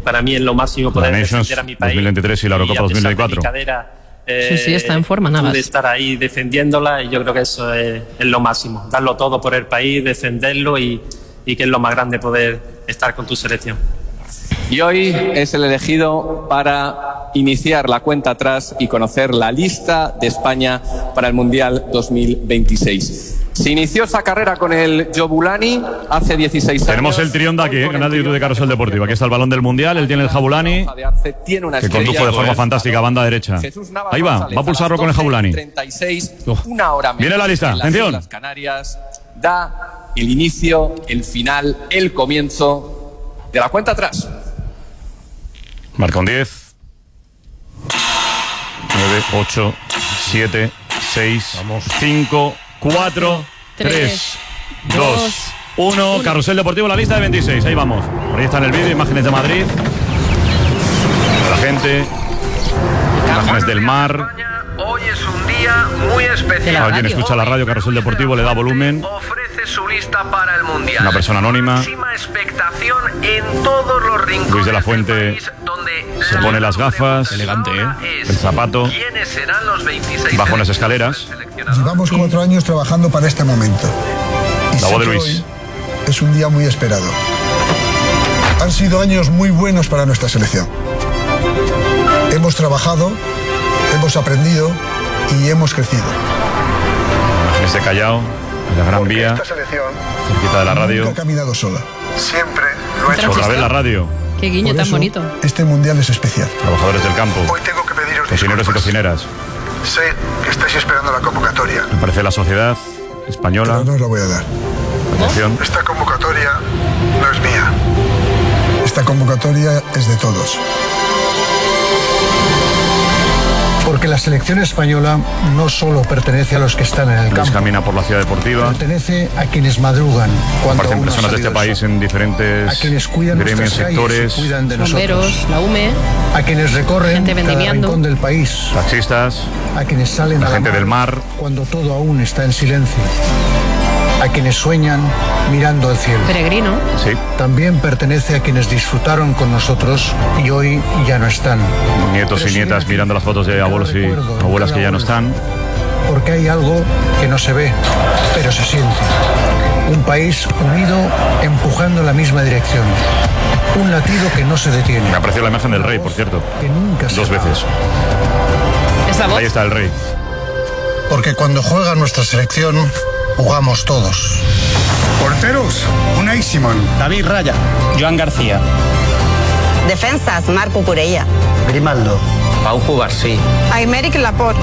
para mí es lo máximo poder defender a mi país. 2023 y la Eurocopa 2024. Sí, está en forma, nada. De estar ahí defendiéndola, y yo creo que eso es lo máximo, darlo todo por el país, defenderlo y que es lo más grande poder estar con tu selección. Y hoy es el elegido para iniciar la cuenta atrás y conocer la lista de España para el Mundial 2026. Se inició esa carrera con el Jabulani hace 16 años. Tenemos el Trión de aquí, canal de YouTube de Carrusel Deportivo. Aquí está el balón del Mundial, él tiene el Jabulani, que condujo de forma fantástica, banda derecha. Ahí va a pulsarlo con el Jabulani. 36, una hora menos. Viene la lista, atención. Las Canarias da el inicio, el final, el comienzo de la cuenta atrás. Marca un 10. 9, 8, 7, 6, 5, 4, 3, 2, 1. Carrusel Deportivo, la lista de 26. Ahí vamos. Por ahí está en el vídeo, imágenes de Madrid. La gente. Imágenes del mar. Hoy es un día muy especial. Alguien escucha la radio, Carrusel Deportivo, le da volumen. Ofrece su lista para el Mundial. Una persona anónima. Máxima expectación en todos los rincones. Luis de la Fuente se pone las gafas, elegante, el zapato, ¿Quiénes serán los 26 bajo unas escaleras. Llevamos 4 años trabajando para este momento. Y La voz de Luis. hoy es un día muy esperado. Han sido años muy buenos para nuestra selección. Hemos trabajado, hemos aprendido y hemos crecido. Imágenes de Callao, en la Gran Vía, Esta selección cerquita de la radio. nunca ha caminado sola. Siempre lo ha hecho Otra vez sola. la radio. Qué guiño Por tan eso, bonito. Este mundial es especial. Trabajadores del campo, Hoy tengo que pediros cocineros y disculpas. cocineras. Sé que estáis esperando la convocatoria, Me parece la sociedad española. pero no os la voy a dar. Atención. Esta convocatoria no es mía. Esta convocatoria es de todos. Porque la selección española no solo pertenece a los que están en el Luis campo, camina por la ciudad deportiva. pertenece a quienes madrugan cuando Aparecen aún no ha personas de este salido el país sol, en a diferentes quienes cuidan gremios, nuestras calles y sectores, cuidan de nosotros, Bomberos, la UME, a quienes recorren gente cada vendimiando. rincón del país, taxistas, a quienes salen la a la gente del mar. cuando todo aún está en silencio, a quienes sueñan mirando al cielo. peregrino. Sí, También pertenece a quienes disfrutaron con nosotros y hoy ya no están. nietos Pero y sigue nietas aquí, mirando las fotos de cada abuelos y recuerdo, abuelas cada que ya no vuelta. están. Porque hay algo que no se ve, pero se siente. Un país unido empujando en la misma dirección. Un latido que no se detiene. Me apreció la imagen del rey, por cierto. Que nunca se 2 apaga. veces. Esa voz. Ahí está el rey. Porque cuando juega nuestra selección, jugamos todos. Porteros, Unai Simón. David Raya, Joan García. Defensas, Marc Cucurella. Grimaldo. Pau Cubarsí. Aymeric Laporte.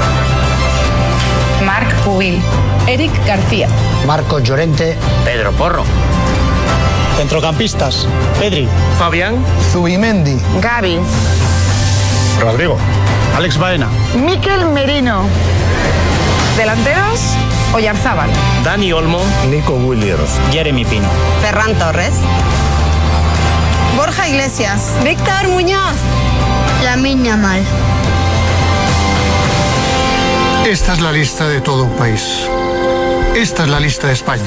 Marc Pubil. Eric García. Marcos Llorente. Pedro Porro. Centrocampistas, Pedri. Fabián. Zubimendi. Gavi. Rodrigo. Alex Baena. Mikel Merino. Delanteros, Oyarzábal. Dani Olmo. Nico Williams. Jeremy Pino. Ferran Torres. Borja Iglesias. Víctor Muñoz. Lamine Yamal. Esta es la lista de todo un país. Esta es la lista de España.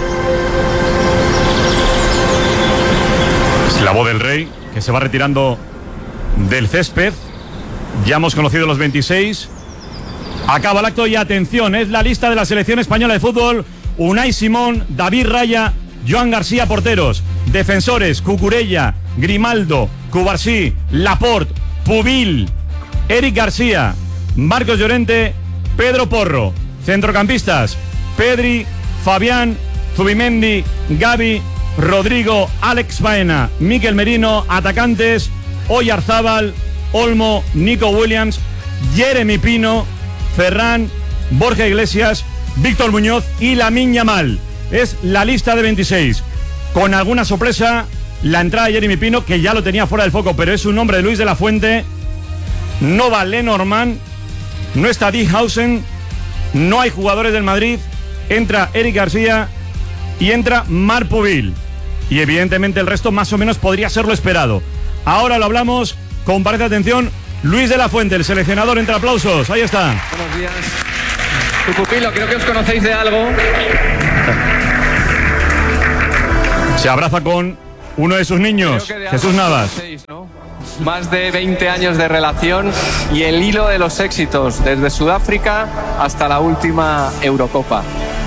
Es la voz del rey, que se va retirando del césped. Ya hemos conocido los 26. Acaba el acto y atención, es la lista de la selección española de fútbol. Unai Simón, David Raya, Joan García porteros. Defensores, Cucurella, Grimaldo, Cubarsí, Laporte, Pubil, Eric García, Marcos Llorente, Pedro Porro. Centrocampistas, Pedri, Fabián, Zubimendi, Gavi, Rodrigo, Alex Baena, Mikel Merino. Atacantes, Oyarzábal, Olmo, Nico Williams, Jeremy Pino, Ferran, Borja Iglesias, Víctor Muñoz y Lamine Yamal. Es la lista de 26. Con alguna sorpresa, la entrada de Jeremy Pino, que ya lo tenía fuera del foco, pero es un nombre de Luis de la Fuente. No va Lenormand, no está Dijkhuizen, no hay jugadores del Madrid. Entra Eric García y entra Marc Pubil. Y evidentemente el resto más o menos podría ser lo esperado. Ahora lo hablamos con parece atención Luis de la Fuente, el seleccionador, entre aplausos. Ahí está. Buenos días. Tu pupilo, creo que os conocéis de algo. Se abraza con uno de sus niños, Jesús Navas. Más de 20 años de relación y el hilo de los éxitos, desde Sudáfrica hasta la última Eurocopa.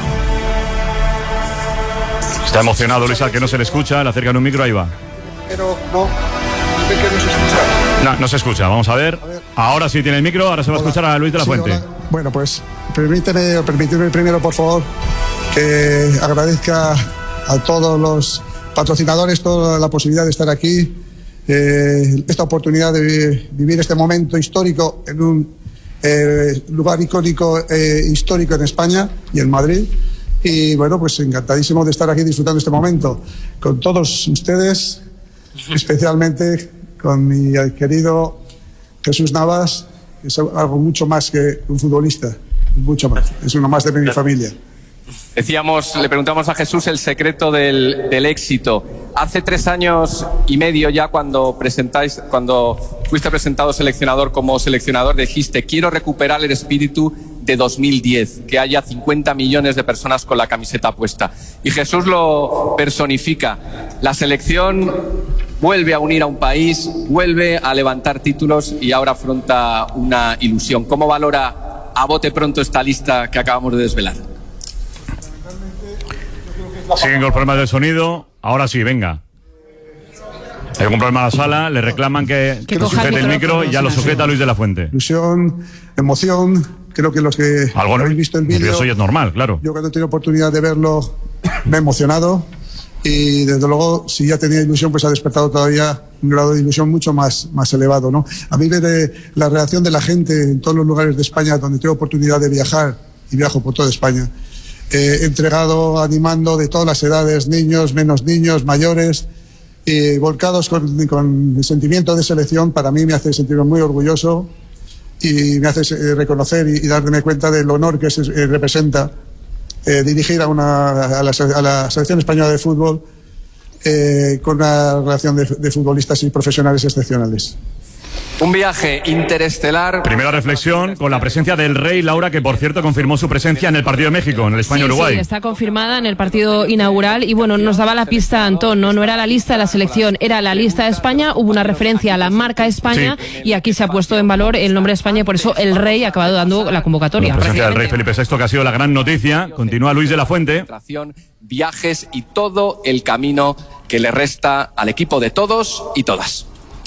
Está emocionado Luis, al que no se le escucha, le acercan un micro, ahí va. Pero no, dice que no se escucha. No se escucha, vamos a ver. Ahora sí tiene el micro, ahora se va a escuchar a Luis de la Fuente. Hola. Bueno, pues permíteme primero, por favor, que agradezca a todos los patrocinadores toda la posibilidad de estar aquí, esta oportunidad de vivir este momento histórico en un lugar icónico histórico en España y en Madrid. Y bueno, pues encantadísimo de estar aquí disfrutando este momento con todos ustedes, especialmente con mi querido Jesús Navas, que es algo mucho más que un futbolista, mucho más, es uno más de mi familia. Le preguntamos a Jesús el secreto del éxito. Hace 3 años y medio ya, cuando fuiste presentado como seleccionador, dijiste: quiero recuperar el espíritu de 2010, que haya 50 millones de personas con la camiseta puesta. Y Jesús lo personifica. La selección vuelve a unir a un país, vuelve a levantar títulos y ahora afronta una ilusión. ¿Cómo valora a bote pronto esta lista que acabamos de desvelar? Siguen con problemas del sonido. Ahora sí, venga. Hay algún problema en la sala, le reclaman que sujete el micro y ya lo sujeta Luis de la Fuente. Ilusión, emoción, creo que los que habéis visto el vídeo... Eso ya es normal, claro. Yo cuando he tenido oportunidad de verlo me he emocionado y desde luego si ya tenía ilusión pues ha despertado todavía un grado de ilusión mucho más elevado, ¿no? A mí ver la reacción de la gente en todos los lugares de España donde tengo oportunidad de viajar, y viajo por toda España, entregado, animando de todas las edades, niños, menos niños, mayores, volcados con el sentimiento de selección, para mí me hace sentirme muy orgulloso y me hace reconocer y darme cuenta del honor que representa dirigir a la selección española de fútbol con una relación de futbolistas y profesionales excepcionales. Un viaje interestelar. Primera reflexión con la presencia del Rey, Laura, que por cierto confirmó su presencia en el partido de México, en el España-Uruguay. Sí, está confirmada en el partido inaugural y bueno, nos daba la pista Antón, no era la lista de la selección, era la lista de España, hubo una referencia a la marca España y aquí se ha puesto en valor el nombre de España y por eso el Rey ha acabado dando la convocatoria. La presencia del Rey Felipe VI, que ha sido la gran noticia. Continúa Luis de la Fuente. Viajes y todo el camino que le resta al equipo de todos y todas.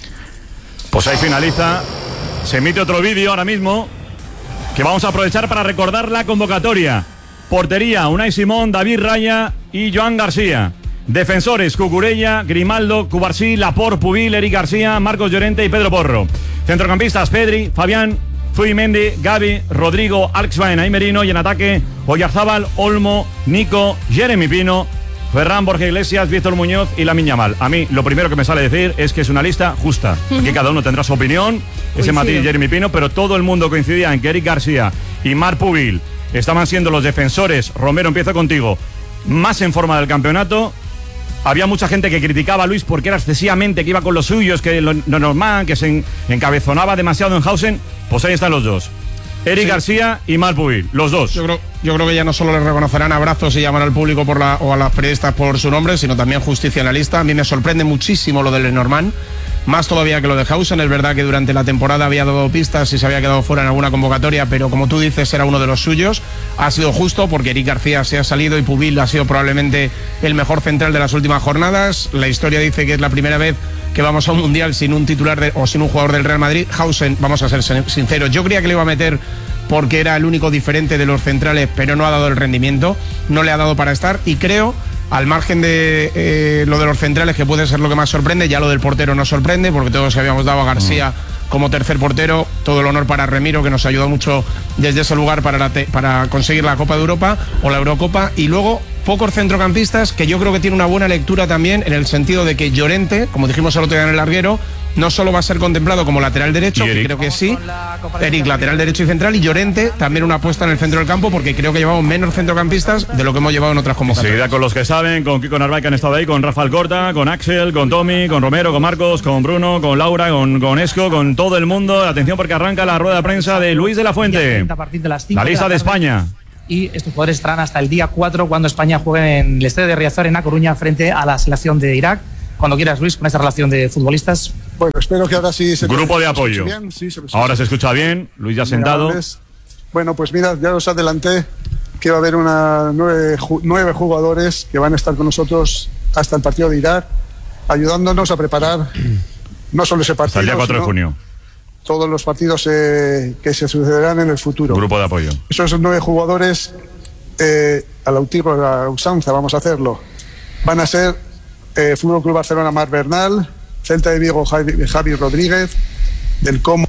Pues ahí finaliza. Se emite otro vídeo ahora mismo que vamos a aprovechar para recordar la convocatoria. Portería: Unai Simón, David Raya y Joan García. Defensores: Cucurella, Grimaldo, Cubarsí, Laporte, Pubil, Eric García, Marcos Llorente y Pedro Porro. Centrocampistas: Pedri, Fabián, Zubimendi, Gavi, Rodrigo, Alex Baena y Merino. Y en ataque: Oyarzábal, Olmo, Nico, Jeremy Pino, Ferran, Borja Iglesias, Víctor Muñoz y Lamine Yamal. A mí lo primero que me sale decir es que es una lista justa. Aquí cada uno tendrá su opinión. Ese matiz Jeremy Pino, pero todo el mundo coincidía en que Eric García y Marc Pubil estaban siendo los defensores. Romero, empiezo contigo. Más en forma del campeonato. Había mucha gente que criticaba a Luis porque era excesivamente, que iba con los suyos, que lo normal, que se encabezonaba demasiado en Hausen. Pues ahí están los dos. Eric García y Marc Pubil, los dos. Yo creo que ya no solo le reconocerán abrazos y llamar al público o a las periodistas por su nombre, sino también justicia en la lista. A mí me sorprende muchísimo lo de Lenormand, más todavía que lo de Hausen. Es verdad que durante la temporada había dado pistas y se había quedado fuera en alguna convocatoria, pero como tú dices, era uno de los suyos. Ha sido justo porque Eric García se ha salido y Pubil ha sido probablemente el mejor central de las últimas jornadas. La historia dice que es la primera vez que vamos a un mundial sin un titular o sin un jugador del Real Madrid. Hausen, vamos a ser sinceros, yo creía que le iba a meter porque era el único diferente de los centrales, pero no ha dado el rendimiento, no le ha dado para estar, y creo, al margen de lo de los centrales, que puede ser lo que más sorprende, ya lo del portero nos sorprende, porque todos habíamos dado a García como tercer portero. Todo el honor para Remiro, que nos ayudó mucho desde ese lugar para conseguir la Copa de Europa o la Eurocopa. Y luego pocos centrocampistas, que yo creo que tiene una buena lectura también, en el sentido de que Llorente, como dijimos el otro día en el larguero, no solo va a ser contemplado como lateral derecho, que creo que sí, Eric lateral derecho y central, y Llorente también una apuesta en el centro del campo, porque creo que llevamos menos centrocampistas de lo que hemos llevado en otras convocatorias. Seguida con los que saben, con Kiko Narváez, que han estado ahí, con Rafa Alcorta, con Axel, con Tommy, con Romero, con Marcos, con Bruno, con Laura, con Esco, con todo el mundo. Atención, porque arranca la rueda de prensa de Luis de la Fuente. La lista de España. Y estos jugadores estarán hasta el día 4, cuando España juegue en el estadio de Riazor, en A Coruña, frente a la selección de Irak. Cuando quieras, Luis, con esta relación de futbolistas. Bueno, espero que ahora sí se... Grupo de apoyo. Ahora se escucha bien, Luis ya sentado. Bueno, pues mira, ya os adelanté que va a haber 9 jugadores que van a estar con nosotros hasta el partido de Irak, ayudándonos a preparar no solo ese partido, hasta el día 4 de junio. Todos los partidos que se sucederán en el futuro. Grupo de apoyo. Esos 9 jugadores, a la usanza, vamos a hacerlo. Van a ser Fútbol Club Barcelona, Marc Bernal, Celta de Vigo, Javi Rodríguez, del Como,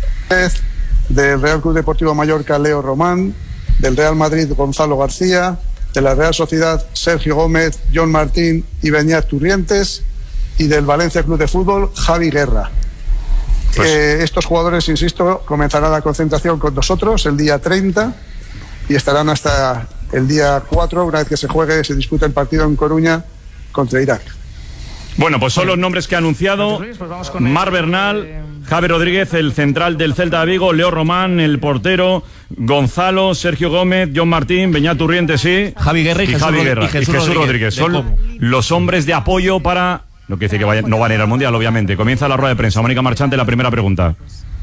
del Real Club Deportivo Mallorca, Leo Román, del Real Madrid, Gonzalo García, de la Real Sociedad, Sergio Gómez, John Martín y Beñat Turrientes, y del Valencia Club de Fútbol, Javi Guerra. Estos jugadores, insisto, comenzarán la concentración con nosotros el día 30 y estarán hasta el día 4, una vez que se dispute el partido en Coruña contra Irak. Bueno, pues son los nombres que ha anunciado Marc Bernal, Javi Rodríguez, el central del Celta de Vigo, Leo Román, el portero, Gonzalo, Sergio Gómez, John Martín, Beñat Turrientes, sí, Javi Guerra y Jesús Rodríguez. Son los hombres de apoyo para... No quiere decir que no van a ir al Mundial, obviamente. Comienza la rueda de prensa. Mónica Marchante, la primera pregunta.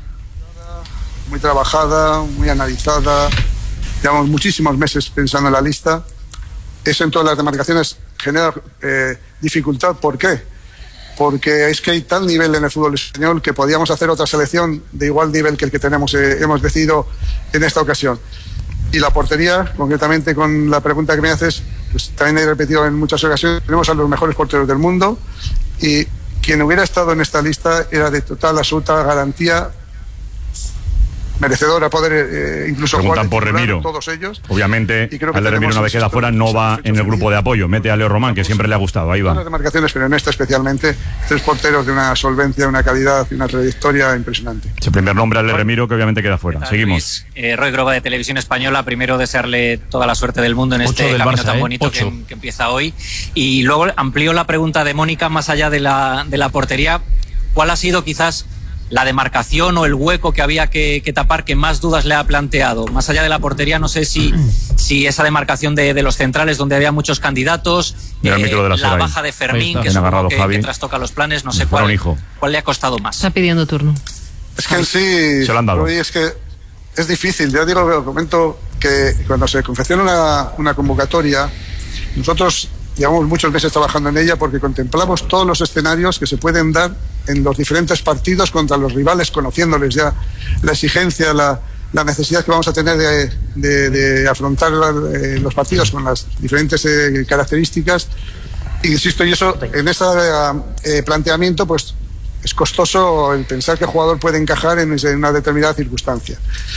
Muy trabajada, muy analizada. Llevamos muchísimos meses pensando en la lista. Eso en todas las demarcaciones genera dificultad. ¿Por qué? Porque es que hay tal nivel en el fútbol español que podíamos hacer otra selección de igual nivel que el que hemos decidido en esta ocasión. Y la portería, concretamente con la pregunta que me haces, pues también he repetido en muchas ocasiones, tenemos a los mejores porteros del mundo y quien hubiera estado en esta lista era de total, absoluta garantía, merecedor a poder incluso preguntan jugar por Remiro. Todos ellos. Obviamente, al de Remiro, una vez queda fuera, no va en el grupo de apoyo. Mete a Leo Román, que siempre le ha gustado. Ahí va. Las demarcaciones, pero en esta especialmente, 3 porteros de una solvencia, una calidad y una trayectoria impresionante. Ese primer nombre al de Remiro, que obviamente queda fuera. Seguimos. Roy Groba, de Televisión Española. Primero, desearle toda la suerte del mundo en este camino Barça, tan bonito que empieza hoy. Y luego amplió la pregunta de Mónica más allá de la portería. ¿Cuál ha sido quizás la demarcación o el hueco que había que tapar que más dudas le ha planteado? Más allá de la portería, no sé si esa demarcación de los centrales donde había muchos candidatos, la baja de Fermín, que supongo que trastoca los planes, no sé cuál le ha costado más. Está pidiendo turno. Es que en sí, se lo han dado. Es que es difícil. Ya digo, comento que cuando se confecciona una convocatoria, nosotros llevamos muchos meses trabajando en ella porque contemplamos todos los escenarios que se pueden dar en los diferentes partidos contra los rivales, conociéndoles ya la exigencia, la necesidad que vamos a tener de afrontar los partidos con las diferentes características. Insisto, y eso en ese planteamiento pues es costoso el pensar que el jugador puede encajar en una determinada circunstancia.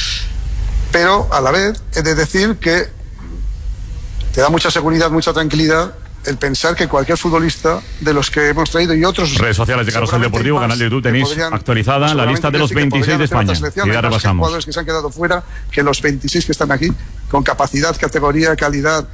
Pero a la vez he de decir que te da mucha seguridad, mucha tranquilidad el pensar que cualquier futbolista de los que hemos traído y otros... Redes sociales de Carrusel Deportivo, canal de YouTube, tenéis actualizada la lista de los 26 de España. Y ya repasamos. Jugadores que se han quedado fuera, que los 26 que están aquí, con capacidad, categoría, calidad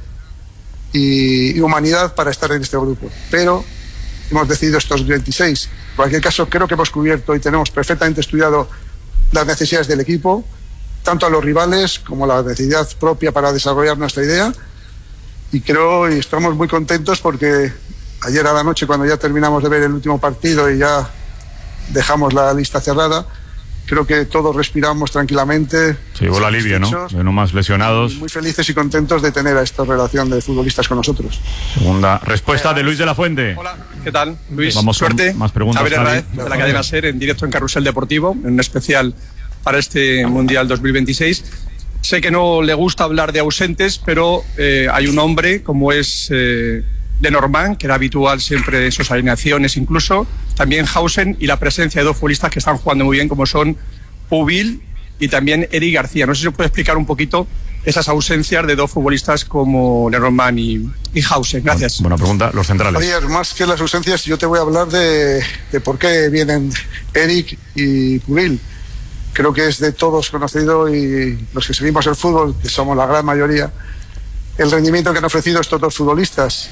y humanidad para estar en este grupo. Pero hemos decidido estos 26. En cualquier caso, creo que hemos cubierto y tenemos perfectamente estudiado las necesidades del equipo, tanto a los rivales como la necesidad propia para desarrollar nuestra idea. Y creo y estamos muy contentos porque ayer a la noche, cuando ya terminamos de ver el último partido y ya dejamos la lista cerrada, creo que todos respiramos tranquilamente. Sí, hubo el alivio, ¿no? De no más lesionados. Muy felices y contentos de tener a esta relación de futbolistas con nosotros. Segunda respuesta de Luis de la Fuente. Hola, ¿qué tal, Luis? Vamos suerte. Más preguntas. Javier Herráez, de la cadena SER, en directo en Carrusel Deportivo, en un especial para este Mundial 2026. Sé que no le gusta hablar de ausentes, pero hay un hombre como es Lenormand, que era habitual siempre en sus alineaciones incluso, también Hausen, y la presencia de 2 futbolistas que están jugando muy bien, como son Pubil y también Eric García. No sé si se puede explicar un poquito esas ausencias de 2 futbolistas como Lenormand y Hausen. Gracias. Buena pregunta. Los centrales. Javier, más que las ausencias, yo te voy a hablar de por qué vienen Eric y Pubil. Creo que es de todos conocido, y los que seguimos el fútbol, que somos la gran mayoría, el rendimiento que han ofrecido estos 2 futbolistas.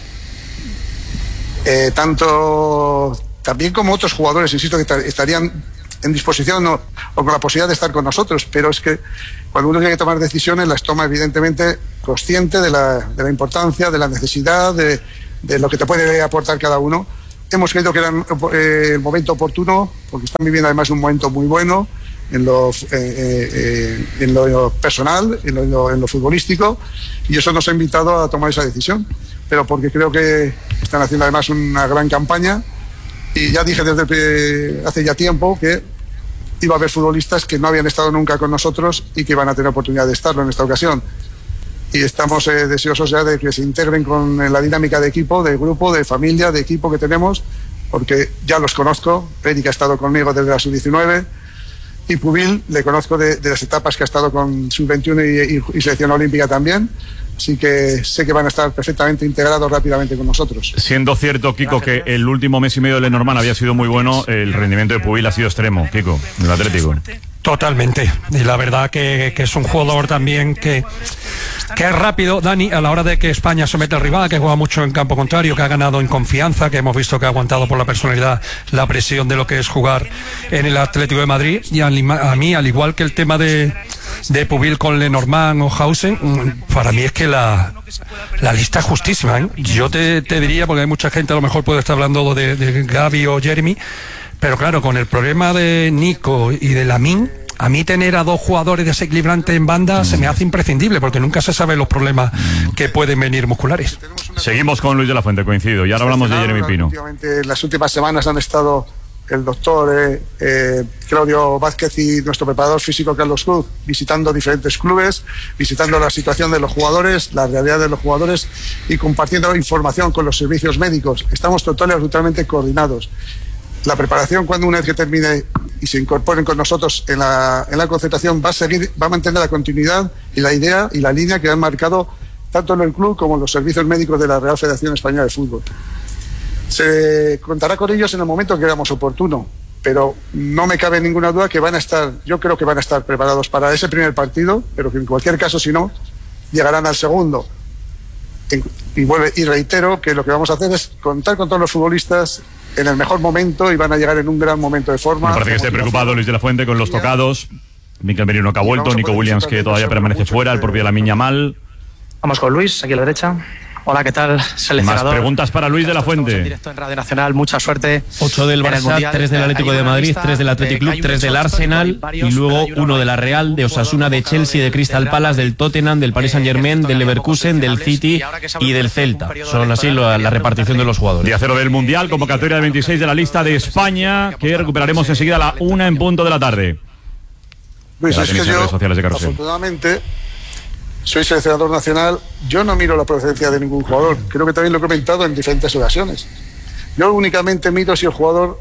Tanto también como otros jugadores, insisto, que estarían en disposición o con la posibilidad de estar con nosotros, pero es que cuando uno tiene que tomar decisiones, las toma evidentemente consciente de la importancia, de la necesidad, de lo que te puede aportar cada uno. hemos creído que era el momento oportuno, porque están viviendo además un momento muy bueno en lo personal, en lo futbolístico, y eso nos ha invitado a tomar esa decisión. Pero porque creo que están haciendo además una gran campaña, y ya dije desde hace ya tiempo que iba a haber futbolistas que no habían estado nunca con nosotros y que iban a tener oportunidad de estarlo en esta ocasión. Y estamos deseosos ya de que se integren con la dinámica de equipo, de grupo, de familia, de equipo que tenemos, porque ya los conozco. Eric ha estado conmigo desde la sub-19 y Pubil le conozco de las etapas que ha estado con sub-21 y selección olímpica también. Así que sé que van a estar perfectamente integrados rápidamente con nosotros. Siendo cierto, Kiko, que el último mes y medio de Lenormand había sido muy bueno, el rendimiento de Pubil ha sido extremo, Kiko, del Atlético. Totalmente. Y la verdad que es un jugador también que es rápido, Dani, a la hora de que España somete al rival, que juega mucho en campo contrario, que ha ganado en confianza, que hemos visto que ha aguantado por la personalidad la presión de lo que es jugar en el Atlético de Madrid. Y a mí, al igual que el tema de Pubil con Lenormand o Hausen, para mí es que la lista es justísima, ¿eh? Yo te diría, porque hay mucha gente, a lo mejor puede estar hablando de Gavi o Jeremy, pero claro, con el problema de Nico y de Lamine, a mí tener a dos jugadores desequilibrantes en banda se me hace imprescindible, porque nunca se sabe los problemas que pueden venir musculares. Seguimos con Luis de la Fuente, coincido, y ahora hablamos de Jeremy Pino. En las últimas semanas han estado el doctor Claudio Vázquez y nuestro preparador físico Carlos Cruz visitando diferentes clubes, visitando la situación de los jugadores, la realidad de los jugadores y compartiendo información con los servicios médicos. Estamos total y absolutamente coordinados. La preparación, cuando una vez que termine y se incorporen con nosotros en la concentración, va a mantener la continuidad y la idea y la línea que han marcado tanto en el club como en los servicios médicos de la Real Federación Española de Fútbol. Se contará con ellos en el momento que veamos oportuno, pero no me cabe ninguna duda que yo creo que van a estar preparados para ese primer partido, pero que en cualquier caso, si no, llegarán al segundo. Y reitero que lo que vamos a hacer es contar con todos los futbolistas en el mejor momento y van a llegar en un gran momento de forma. Me parece que esté preocupado Luis de la Fuente con los tocados. Mikel Merino que ha vuelto, Nico Williams que todavía permanece fuera, el propio Lamine Yamal. Vamos con Luis, aquí a la derecha. Hola, ¿qué tal? Más preguntas para Luis de la Fuente. En directo en Radio Nacional, mucha suerte. 8 del Barça, 3 del Atlético de Madrid, 3 del Athletic Club, 3 del Arsenal y luego 1 de la Real, de Osasuna, de Chelsea, de Crystal Palace, del Tottenham, del Paris Saint-Germain, del Leverkusen, del City y del Celta. Son así la repartición de los jugadores. Día 0 del Mundial, convocatoria de 26 de la lista de España, que recuperaremos enseguida a la 1 en punto de la tarde. Luis, es que yo, afortunadamente, soy seleccionador nacional, yo no miro la procedencia de ningún jugador. Creo que también lo he comentado en diferentes ocasiones. Yo únicamente miro si el jugador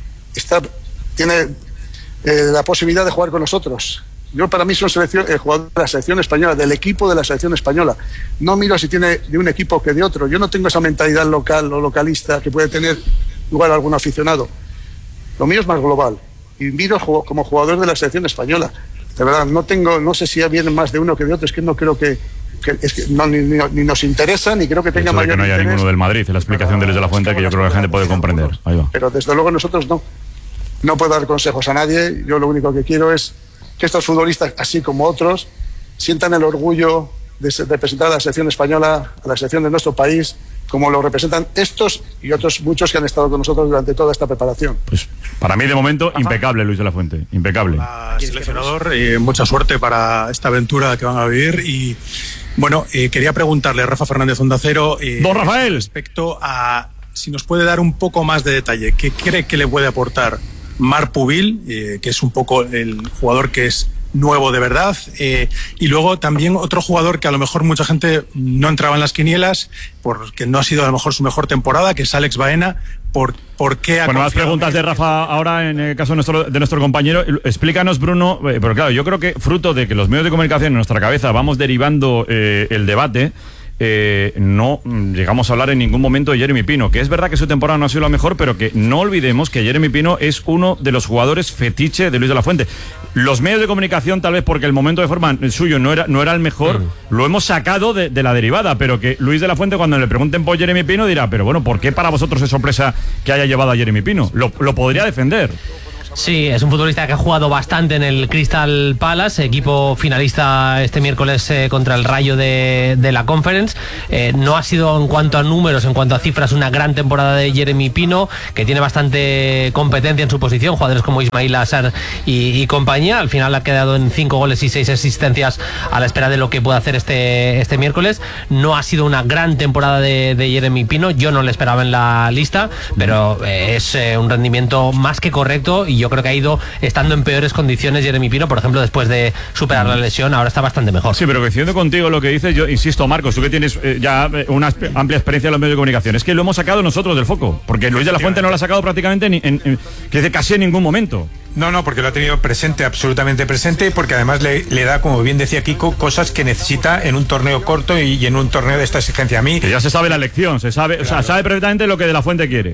tiene la posibilidad de jugar con nosotros. Yo, para mí, soy el jugador de la selección española, del equipo de la selección española. No miro si tiene de un equipo que de otro. Yo no tengo esa mentalidad local o localista que puede tener igual algún aficionado. Lo mío es más global. Y miro como jugador de la selección española. De verdad, no sé si vienen más de uno que de otro, es que no creo que ni nos interesa, ni creo que tenga mayor interés. Que no haya ninguno del Madrid, la explicación de Luis de la Fuente que yo creo que la gente puede comprender. Ahí va. Pero desde luego nosotros no puedo dar consejos a nadie. Yo lo único que quiero es que estos futbolistas, así como otros, sientan el orgullo de representar a la selección española, a la selección de nuestro país, como lo representan estos y otros muchos que han estado con nosotros durante toda esta preparación. Pues para mí, de momento, impecable Luis de la Fuente, impecable. Seleccionador, mucha suerte para esta aventura que van a vivir. Y bueno, quería preguntarle a Rafa Fernández Onda Cero, don Rafael, respecto a si nos puede dar un poco más de detalle, ¿qué cree que le puede aportar Marc Pubil, que es un poco el jugador que es nuevo de verdad, y luego también otro jugador que a lo mejor mucha gente no entraba en las quinielas porque no ha sido a lo mejor su mejor temporada, que es Alex Baena? ¿Por qué? Bueno, más preguntas de Rafa ahora en el caso de nuestro compañero. Explícanos, Bruno, pero claro, yo creo que fruto de que los medios de comunicación en nuestra cabeza vamos derivando el debate, no llegamos a hablar en ningún momento de Jeremy Pino, que es verdad que su temporada no ha sido la mejor, pero que no olvidemos que Jeremy Pino es uno de los jugadores fetiche de Luis de la Fuente. Los medios de comunicación, tal vez porque el momento de forma suyo no era el mejor, lo hemos sacado de la derivada, pero que Luis de la Fuente, cuando le pregunten por Jeremy Pino, dirá, pero bueno, ¿por qué para vosotros es sorpresa que haya llevado a Jeremy Pino? Lo podría defender. Sí, es un futbolista que ha jugado bastante en el Crystal Palace, equipo finalista este miércoles contra el Rayo de la Conference. No ha sido en cuanto a números, en cuanto a cifras, una gran temporada de Jeremy Pino, que tiene bastante competencia en su posición, jugadores como Ismail Assar y compañía. Al final ha quedado en 5 goles y 6 asistencias a la espera de lo que pueda hacer este miércoles. No ha sido una gran temporada de Jeremy Pino, yo no le esperaba en la lista, pero es un rendimiento más que correcto, y yo creo que ha ido estando en peores condiciones Jeremy Pino, por ejemplo, después de superar la lesión, ahora está bastante mejor. Sí, pero coincidiendo contigo lo que dices, yo insisto, Marcos, tú que tienes ya una amplia experiencia en los medios de comunicación, es que lo hemos sacado nosotros del foco, porque Luis de la Fuente no lo ha sacado prácticamente casi en ningún momento. No, porque lo ha tenido presente, absolutamente presente, porque además le da, como bien decía Kiko, cosas que necesita en un torneo corto y en un torneo de esta exigencia. A mí, que ya se sabe la lección, se sabe, sabe perfectamente lo que de la Fuente quiere.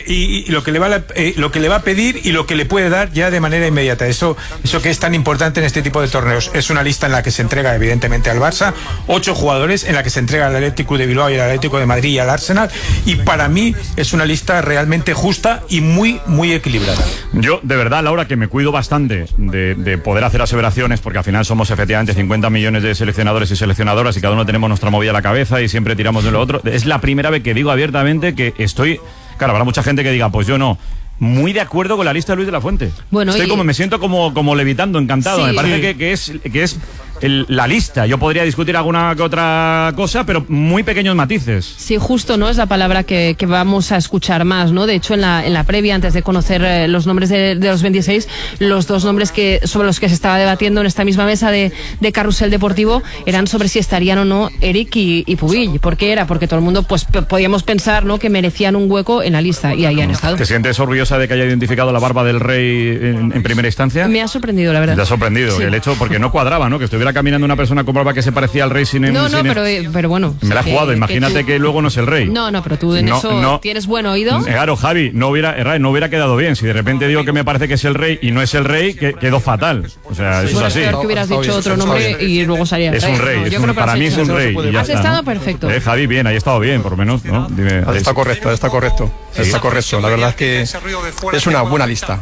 Y lo que le va a pedir y lo que le puede dar ya de manera inmediata. Eso que es tan importante en este tipo de torneos. Es una lista en la que se entrega evidentemente al Barça, 8 jugadores en la que se entrega al Atlético de Bilbao y al Atlético de Madrid y al Arsenal, y para mí es una lista realmente justa y muy, muy equilibrada. Yo, de verdad, Laura, que me cuido bastante de poder hacer aseveraciones, porque al final somos efectivamente 50 millones de seleccionadores y seleccionadoras y cada uno tenemos nuestra movida a la cabeza y siempre tiramos de lo otro. Es la primera vez que digo abiertamente que estoy... Claro, habrá mucha gente que diga, pues yo no... Muy de acuerdo con la lista de Luis de la Fuente. Bueno, me siento como levitando, encantado. Sí. Me parece que es la lista. Yo podría discutir alguna que otra cosa, pero muy pequeños matices. Sí, justo, ¿no? Es la palabra que vamos a escuchar más, ¿no? De hecho, en la previa, antes de conocer los nombres de los 26, los dos nombres sobre los que se estaba debatiendo en esta misma mesa de Carrusel Deportivo eran sobre si estarían o no Eric y Pubill. ¿Por qué era? Porque todo el mundo pues podíamos pensar, ¿no?, que merecían un hueco en la lista, y ahí han estado. ¿Te sientes orgullosa de que haya identificado la barba del rey en primera instancia? Me ha sorprendido, la verdad. Te ha sorprendido, sí. El hecho, porque no cuadraba, ¿no? Que estuviera caminando una persona con barba que se parecía al rey sin... Pero bueno. Me la ha jugado, imagínate que luego no es el rey. No, pero tú en eso tienes buen oído. Claro, Javi, no hubiera quedado bien. Si de repente digo que me parece que es el rey y no es el rey, quedó fatal. O sea, eso es así. Es peor que hubieras dicho otro nombre y luego salía el rey. Es un rey, no, para mí es un rey. Has estado perfecto. Javi, bien, ahí he estado bien, por lo menos, ¿no? Dime, está correcto. Sí. Está correcto. La verdad es que es una buena lista.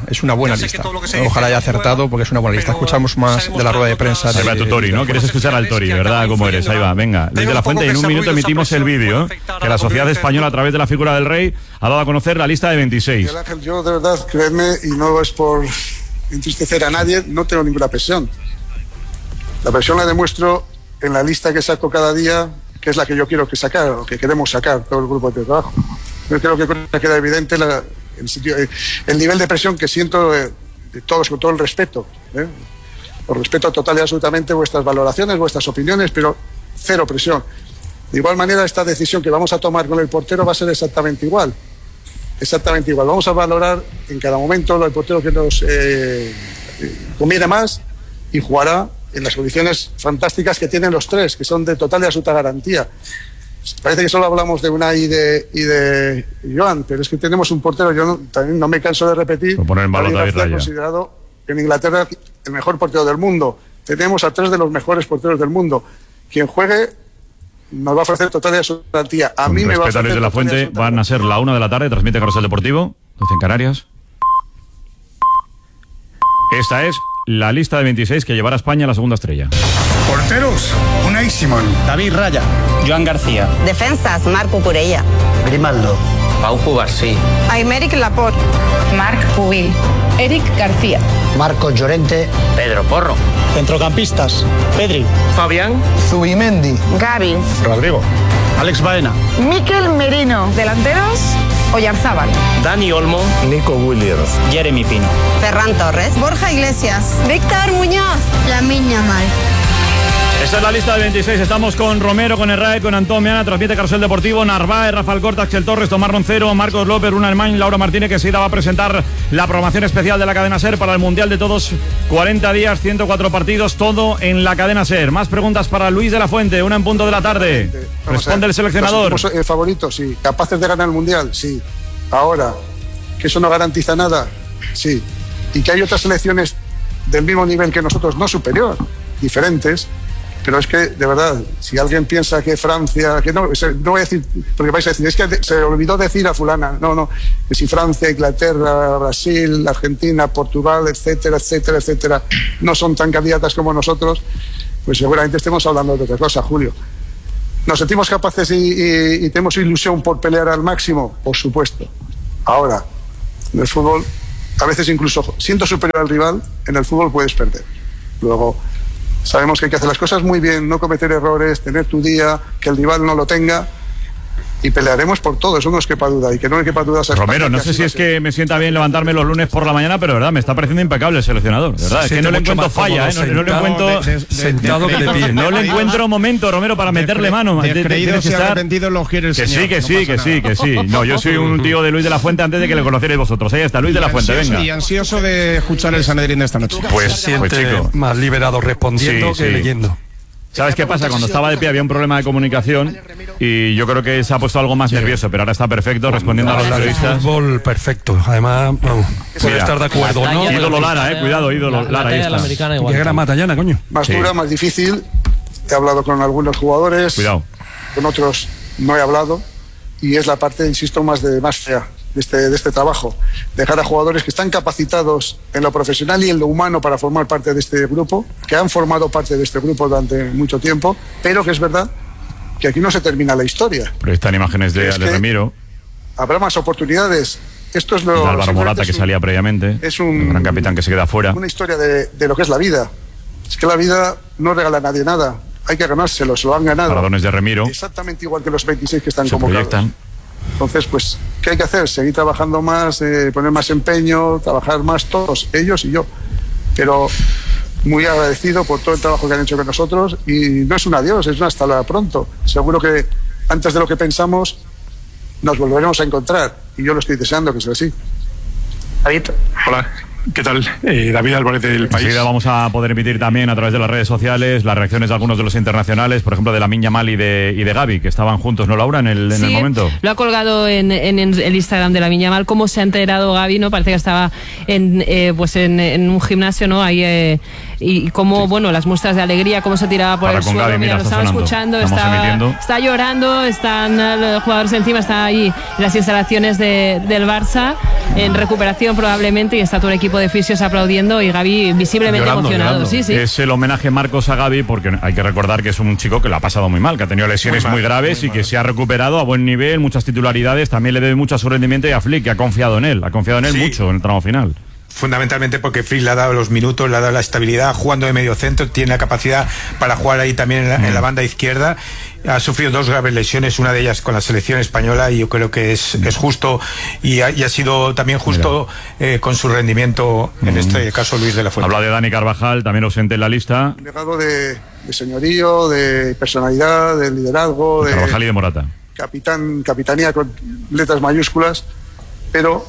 Ojalá haya acertado, porque es una buena lista. Escuchamos más de la rueda de prensa. Ahí va tu Tori, ¿no? ¿Quieres escuchar al Tori, verdad? ¿Cómo eres? Ahí va, venga. Luis de la Fuente, y en un minuto emitimos el vídeo que la sociedad española, a través de la figura del rey, ha dado a conocer la lista de 26. Miguel Ángel, yo de verdad, créeme, y no es por entristecer a nadie, no tengo ninguna presión. La presión la demuestro en la lista que saco cada día, que es la que yo quiero sacar, o que queremos sacar todo el grupo de trabajo. Yo creo que queda evidente el nivel de presión que siento de todos, con todo el respeto. Os respeto total y absolutamente vuestras valoraciones, vuestras opiniones, pero cero presión. De igual manera, esta decisión que vamos a tomar con el portero va a ser exactamente igual. Vamos a valorar en cada momento el portero que nos conviene más, y jugará en las condiciones fantásticas que tienen los tres, que son de total y absoluta garantía. Parece que solo hablamos de Unai y de Joan, pero es que tenemos un portero, también no me canso de repetir, considerado en Inglaterra el mejor portero del mundo. Tenemos a 3 de los mejores porteros del mundo. Quien juegue nos va a ofrecer total y absoluta garantía. A mí me va a ofrecer... Luis de la Fuente, van a ser la 1 de la tarde, transmite Carrusel Deportivo, 12 en Canarias. Esta es la lista de 26 que llevará a España a la segunda estrella. Porteros, Unai Simón, David Raya, Joan García. Defensas, Marco Curella. Grimaldo, Pau Cubarsí. Aymeric Laporte. Marc Pubill. Eric García. Marcos Llorente. Pedro Porro. Centrocampistas, Pedri. Fabián. Zubimendi. Gavi. Rodrigo. Alex Baena. Mikel Merino. Delanteros, Oyarzábal. Dani Olmo. Nico Williams. Jeremy Pino. Ferran Torres. Borja Iglesias. Víctor Muñoz. Lamine Yamal. Esta es la lista de 26. Estamos con Romero, con Herrera, con Antón Meana. Transmite Carrusel Deportivo. Narváez, Rafael Corta, Axel Torres, Tomás Roncero, Marcos López, Runa Hermán, Laura Martínez, que enseguida va a presentar la programación especial de la cadena SER para el Mundial de Todos. 40 días, 104 partidos, todo en la cadena SER. Más preguntas para Luis de la Fuente, 1 en punto de la tarde. Responde el seleccionador. ¿Somos favoritos? Sí. ¿Capaces de ganar el Mundial? Sí. Ahora, ¿que eso no garantiza nada? Sí. ¿Y que hay otras selecciones del mismo nivel que nosotros, no superior, diferentes, Pero es que, de verdad, si alguien piensa que Francia, que no voy a decir, porque vais a decir, es que se olvidó decir a fulana, no, que si Francia, Inglaterra, Brasil, Argentina, Portugal, etcétera, etcétera, etcétera, no son tan candidatas como nosotros, pues seguramente estemos hablando de otra cosa, Julio. ¿Nos sentimos capaces y tenemos ilusión por pelear al máximo? Por supuesto. Ahora, en el fútbol, a veces incluso siendo superior al rival, en el fútbol puedes perder. Luego, sabemos que hay que hacer las cosas muy bien, no cometer errores, tener tu día, que el rival no lo tenga, y pelearemos por todo, eso no es quepa duda, y que no hay quepa duda. Romero, no sé si es que me sienta bien levantarme los lunes por la mañana, pero de verdad, me está pareciendo impecable el seleccionador, de verdad, es que no le encuentro falla, no le encuentro sentado que de pie. No le encuentro momento, Romero, para meterle mano. Descreídos y arrepentidos los quiere el señor. Que sí. No, yo soy un tío de Luis de la Fuente antes de que le conocierais vosotros. Ahí está, Luis de la Fuente, venga. Y ansioso de escuchar el Sanedrín de esta noche. Pues chico, más liberado respondiendo que leyendo. ¿Sabes qué pasa? Cuando estaba de pie había un problema de comunicación y yo creo que se ha puesto algo más nervioso, pero ahora está perfecto respondiendo a los periodistas. Fútbol perfecto, además, puede estar de acuerdo, ¿no? Ídolo Lara, cuidado, ídolo Lara. Ahí está. ¿Qué era Matallana, coño? Más dura, más difícil. He hablado con algunos jugadores. Cuidado. Con otros no he hablado. Y es la parte, insisto, más fea de este trabajo. Dejar a jugadores que están capacitados en lo profesional y en lo humano para formar parte de este grupo, que han formado parte de este grupo durante mucho tiempo, pero que es verdad que aquí no se termina la historia. Pero están imágenes de Ale Ramiro. Habrá más oportunidades. Esto es lo... Álvaro Morata, que salía previamente. Es un gran capitán que se queda fuera. Una historia de lo que es la vida. Es que la vida no regala a nadie nada. Hay que ganárselo, se lo han ganado. Paradones de Ramiro. Exactamente igual que los 26 que están se convocados. Proyectan. Entonces, pues, ¿qué hay que hacer? Seguir trabajando más, poner más empeño, trabajar más todos, ellos y yo. Pero muy agradecido por todo el trabajo que han hecho con nosotros y no es un adiós, es un hasta pronto. Seguro que antes de lo que pensamos nos volveremos a encontrar y yo lo estoy deseando que sea así. David. Hola. ¿Qué tal? David Álvarez del País. Enseguida vamos a poder emitir también a través de las redes sociales las reacciones de algunos de los internacionales, por ejemplo de Lamine Yamal y de Gavi, que estaban juntos, ¿no, Laura, en el momento? Lo ha colgado en el Instagram de Lamine Yamal, cómo se ha enterado Gavi, ¿no? Parece que estaba en un gimnasio, ¿no? Ahí y cómo, bueno, las muestras de alegría, cómo se tiraba por el suelo. Gavi, mira, lo estaba escuchando, está llorando, están los jugadores encima, está ahí en las instalaciones del Barça, en recuperación probablemente, y está todo el equipo de fisios aplaudiendo y Gavi visiblemente emocionado. Sí. Es el homenaje Marcos a Gavi, porque hay que recordar que es un chico que lo ha pasado muy mal, que ha tenido lesiones muy graves y que se ha recuperado a buen nivel, muchas titularidades, también le debe mucho a su rendimiento y a Flick, que ha confiado en él mucho en el tramo final. Fundamentalmente porque Flick le ha dado los minutos, le ha dado la estabilidad, jugando de medio centro, tiene la capacidad para jugar ahí también en la banda izquierda. Ha sufrido 2 graves lesiones, una de ellas con la selección española, y yo creo que es justo y ha sido también justo con su rendimiento, en este caso Luis de la Fuente. Habla de Dani Carvajal, también ausente en la lista. Un legado de señorío, de personalidad, de liderazgo, de Carvajal y de Morata. Capitanía con letras mayúsculas, pero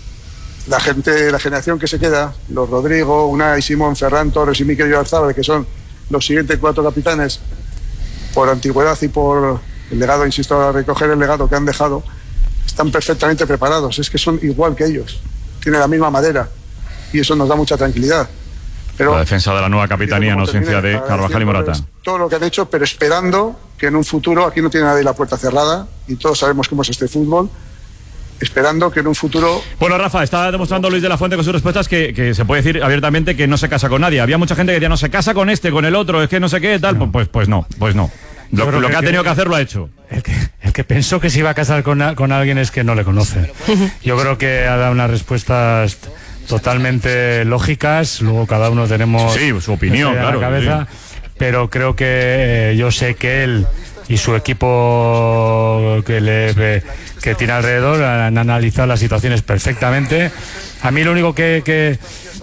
la generación que se queda, los Rodrigo, Unai, Simón, Ferran Torres y Mikel Oyarzabal, que son los siguientes 4 capitanes, por antigüedad y por el legado, insisto, a recoger el legado que han dejado, están perfectamente preparados. Es que son igual que ellos, tienen la misma madera y eso nos da mucha tranquilidad. Pero la defensa de la nueva capitanía en ausencia de Carvajal y Morata. Todo lo que han hecho, pero esperando que en un futuro, aquí no tiene nadie la puerta cerrada y todos sabemos cómo es este fútbol, esperando que en un futuro... Bueno, Rafa, está demostrando Luis de la Fuente con sus respuestas que se puede decir abiertamente que no se casa con nadie. Había mucha gente que decía, no se casa con este, con el otro, es que no sé qué, tal. No. Pues no. Lo que ha tenido que hacer lo ha hecho. El que pensó que se iba a casar con alguien es que no le conoce. Yo creo que ha dado unas respuestas totalmente lógicas, luego cada uno tenemos su opinión, claro, la cabeza, pero creo que yo sé que él y su equipo que tiene alrededor han analizado las situaciones perfectamente. A mí lo único que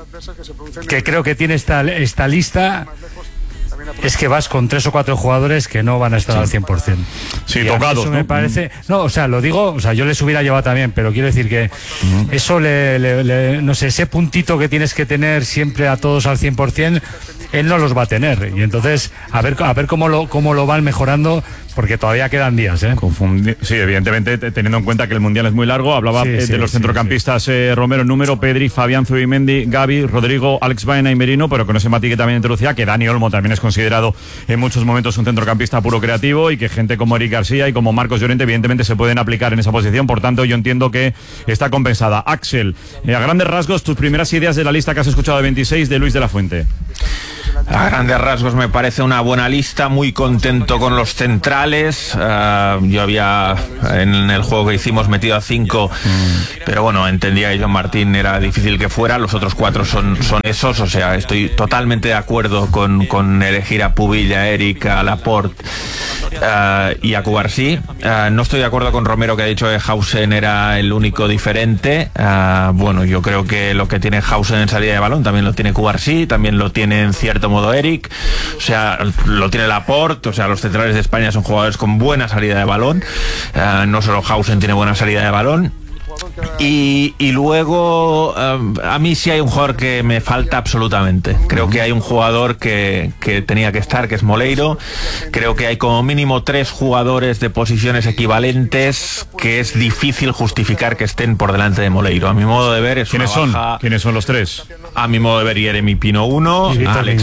creo que tiene esta lista es que vas con 3 o 4 jugadores que no van a estar al 100%. Sí, tocados, ¿no? Me parece, lo digo, yo les hubiera llevado también, pero quiero decir que eso no sé, ese puntito que tienes que tener siempre a todos al 100%, él no los va a tener, y entonces a ver cómo lo van mejorando, porque todavía quedan días, ¿eh? Sí, evidentemente, teniendo en cuenta que el Mundial es muy largo. Hablaba de los centrocampistas Romero en número, Pedri, Fabián, Zubimendi, Gavi, Rodrigo, Alex Baena y Merino, pero con ese matiz que también introducía, que Dani Olmo también es considerado en muchos momentos un centrocampista puro creativo, y que gente como Eric García y como Marcos Llorente evidentemente se pueden aplicar en esa posición. Por tanto, yo entiendo que está compensada. Axel, a grandes rasgos, tus primeras ideas de la lista que has escuchado de 26 de Luis de la Fuente. A grandes rasgos me parece una buena lista, muy contento con los centrales. Yo había en el juego que hicimos metido a 5, pero bueno, entendía que Joan Martín era difícil que fuera. Los otros 4 son esos, o sea, estoy totalmente de acuerdo con elegir a Pubil, a Eric, a Laporte y a Cubarsí. No estoy de acuerdo con Romero, que ha dicho que Hausen era el único diferente. Bueno, yo creo que lo que tiene Hausen en salida de balón también lo tiene Cubarsí, también lo tiene en cierto modo Eric, o sea, lo tiene Laporte. O sea, los centrales de España son jugadores con buena salida de balón, no solo Hausen tiene buena salida de balón. Y luego a mí sí hay un jugador que me falta absolutamente. Creo que hay un jugador que tenía que estar, que es Moleiro. Creo que hay como mínimo 3 jugadores de posiciones equivalentes que es difícil justificar que estén por delante de Moleiro. A mi modo de ver es ¿Quiénes una baja. ¿Quiénes son los 3? A mi modo de ver, Jeremy Pino 1,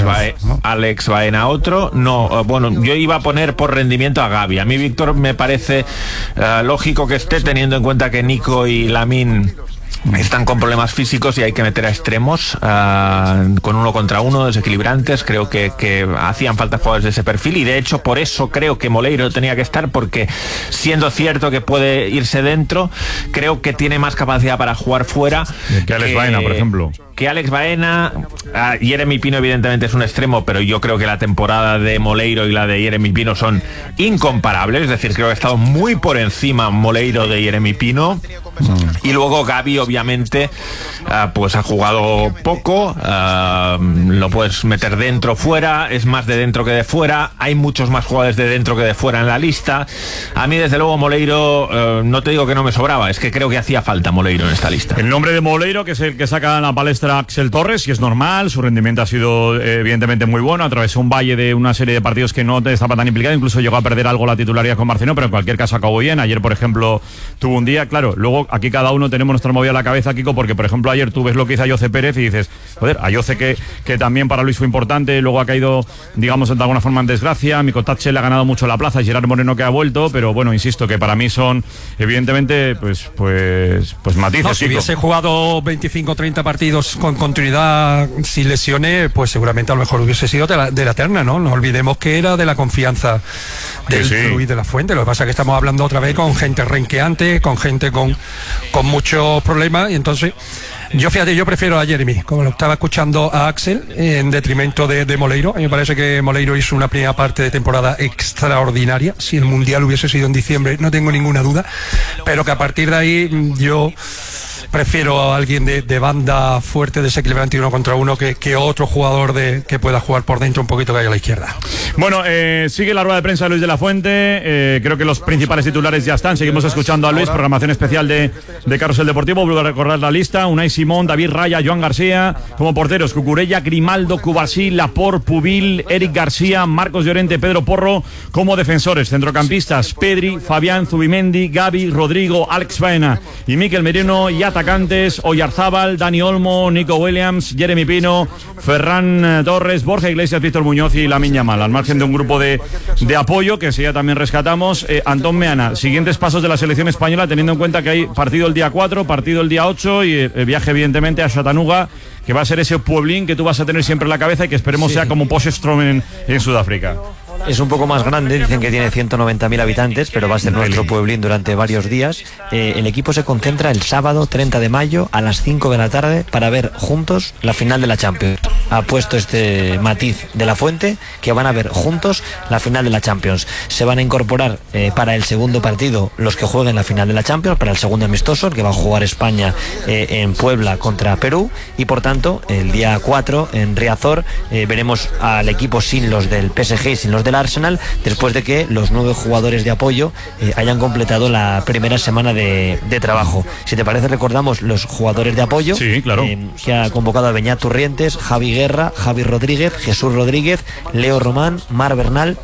Alex Baena otro. No, bueno, yo iba a poner por rendimiento a Gavi. A mí Víctor me parece lógico que esté, teniendo en cuenta que Nico y Lamine están con problemas físicos y hay que meter a extremos con 1 contra 1, desequilibrantes. Creo que hacían falta jugadores de ese perfil, y de hecho por eso creo que Moleiro tenía que estar, porque siendo cierto que puede irse dentro, creo que tiene más capacidad para jugar fuera que Alex Baena, por ejemplo. Que Alex Baena. Jeremy Pino evidentemente es un extremo, pero yo creo que la temporada de Moleiro y la de Jeremy Pino son incomparables. Es decir, creo que ha estado muy por encima Moleiro de Jeremy Pino. Y luego Gavi obviamente pues ha jugado poco, lo puedes meter dentro, fuera, es más de dentro que de fuera. Hay muchos más jugadores de dentro que de fuera en la lista. A mí desde luego Moleiro, no te digo que no me sobraba, es que creo que hacía falta Moleiro en esta lista. El nombre de Moleiro, que es el que saca en la palestra Axel Torres, y es normal, su rendimiento ha sido evidentemente muy bueno, atravesó un valle de una serie de partidos que no estaba tan implicado, incluso llegó a perder algo la titularidad con Marcino, pero en cualquier caso acabó bien. Ayer, por ejemplo, tuvo un día, claro, luego aquí cada uno tenemos nuestra movida a la cabeza, Kiko, porque por ejemplo ayer tú ves lo que hizo Ayoce Pérez y dices, joder, Ayoce que también para Luis fue importante, luego ha caído, digamos, de alguna forma en desgracia. Miko Tatche le ha ganado mucho la plaza, Gerard Moreno que ha vuelto, pero bueno, insisto, que para mí son evidentemente pues matices. No, si hubiese jugado 25 o 30 partidos con continuidad sin lesiones, pues seguramente a lo mejor hubiese sido de la terna, ¿no? No olvidemos que era de la confianza del Luis de la Fuente. Lo que pasa es que estamos hablando otra vez con gente renqueante, con gente con muchos problemas, y entonces yo prefiero a Jeremy, como lo estaba escuchando a Axel, en detrimento de Moleiro. A mí me parece que Moleiro hizo una primera parte de temporada extraordinaria. Si el Mundial hubiese sido en diciembre, no tengo ninguna duda, pero que a partir de ahí yo prefiero a alguien de banda fuerte, desequilibrante y 1 contra 1 que otro jugador que pueda jugar por dentro un poquito, que haya a la izquierda. Bueno, sigue la rueda de prensa de Luis de la Fuente. Creo que los principales titulares ya están. Seguimos escuchando a Luis, programación especial de Carrusel Deportivo. Vuelvo a recordar la lista: Unai Simón, David Raya, Joan García. Como porteros, Cucurella, Grimaldo, Cubarsí, Laporte, Pubil, Eric García, Marcos Llorente, Pedro Porro. Como defensores, centrocampistas, Pedri, Fabián, Zubimendi, Gavi, Rodrigo, Alex Baena y Mikel Merino. Y atacantes, Oyarzábal, Dani Olmo, Nico Williams, Jeremy Pino, Ferran Torres, Borja Iglesias, Víctor Muñoz y Lamine Yamal, al margen de un grupo de apoyo que enseguida también rescatamos. Antón Meana, siguientes pasos de la selección española, teniendo en cuenta que hay partido el día 4, partido el día 8 y el viaje evidentemente a Chattanooga, que va a ser ese pueblín que tú vas a tener siempre en la cabeza y que esperemos sea como Potchefstroom en Sudáfrica. Es un poco más grande, dicen que tiene 190.000 habitantes, pero va a ser nuestro pueblín durante varios días. El equipo se concentra el sábado 30 de mayo a las 5 de la tarde para ver juntos la final de la Champions. Ha puesto este matiz de la Fuente, que van a ver juntos la final de la Champions. Se van a incorporar para el segundo partido los que jueguen la final de la Champions, para el segundo amistoso, el que va a jugar España en Puebla contra Perú, y por tanto el día 4 en Riazor veremos al equipo sin los del PSG y sin los del Arsenal, después de que los 9 jugadores de apoyo hayan completado la primera semana de trabajo. Si te parece, recordamos los jugadores de apoyo. Sí, claro. Que ha convocado a Beñat Turrientes, Javi Guerra, Javi Rodríguez, Jesús Rodríguez, Leo Román, Mar Bernal,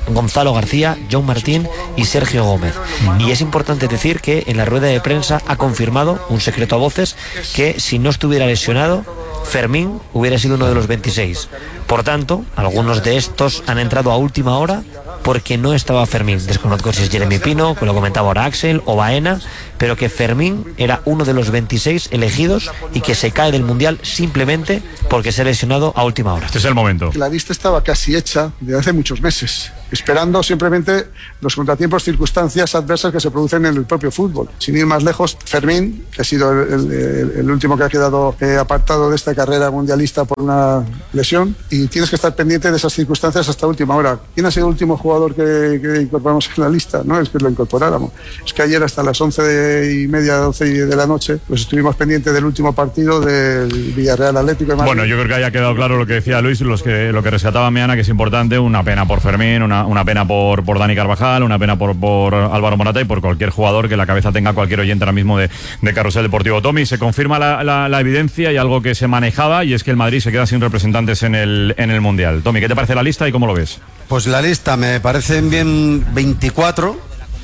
Gonzalo García, John Martín y Sergio Gómez. Y es importante decir que en la rueda de prensa ha confirmado, un secreto a voces, que si no estuviera lesionado, Fermín hubiera sido uno de los 26. Por tanto, algunos de estos han entrado a última hora porque no estaba Fermín. Desconozco si es Jeremy Pino, que lo comentaba ahora Axel, o Baena, pero que Fermín era uno de los 26 elegidos y que se cae del Mundial simplemente porque se ha lesionado a última hora. Este es el momento. La lista estaba casi hecha desde hace muchos meses, esperando simplemente los contratiempos, circunstancias adversas que se producen en el propio fútbol. Sin ir más lejos, Fermín, que ha sido el último que ha quedado apartado de esta carrera mundialista por una lesión, y tienes que estar pendiente de esas circunstancias hasta última hora. ¿Quién ha sido el último jugador que incorporamos en la lista? No es que lo incorporáramos, es que ayer hasta las 11:30, 12 de la noche, pues estuvimos pendientes del último partido del Villarreal Atlético de Madrid. Bueno, yo creo que haya quedado claro lo que decía Luis, lo que rescataba Meana, que es importante. Una pena por Fermín, una pena por Dani Carvajal, una pena por Álvaro Morata y por cualquier jugador que la cabeza tenga cualquier oyente ahora mismo de Carrusel Deportivo. Tommy, se confirma la evidencia y algo que se manejaba, y es que el Madrid se queda sin representantes en el Mundial. Tommy, ¿qué te parece la lista y cómo lo ves? Pues la lista me parecen bien 24.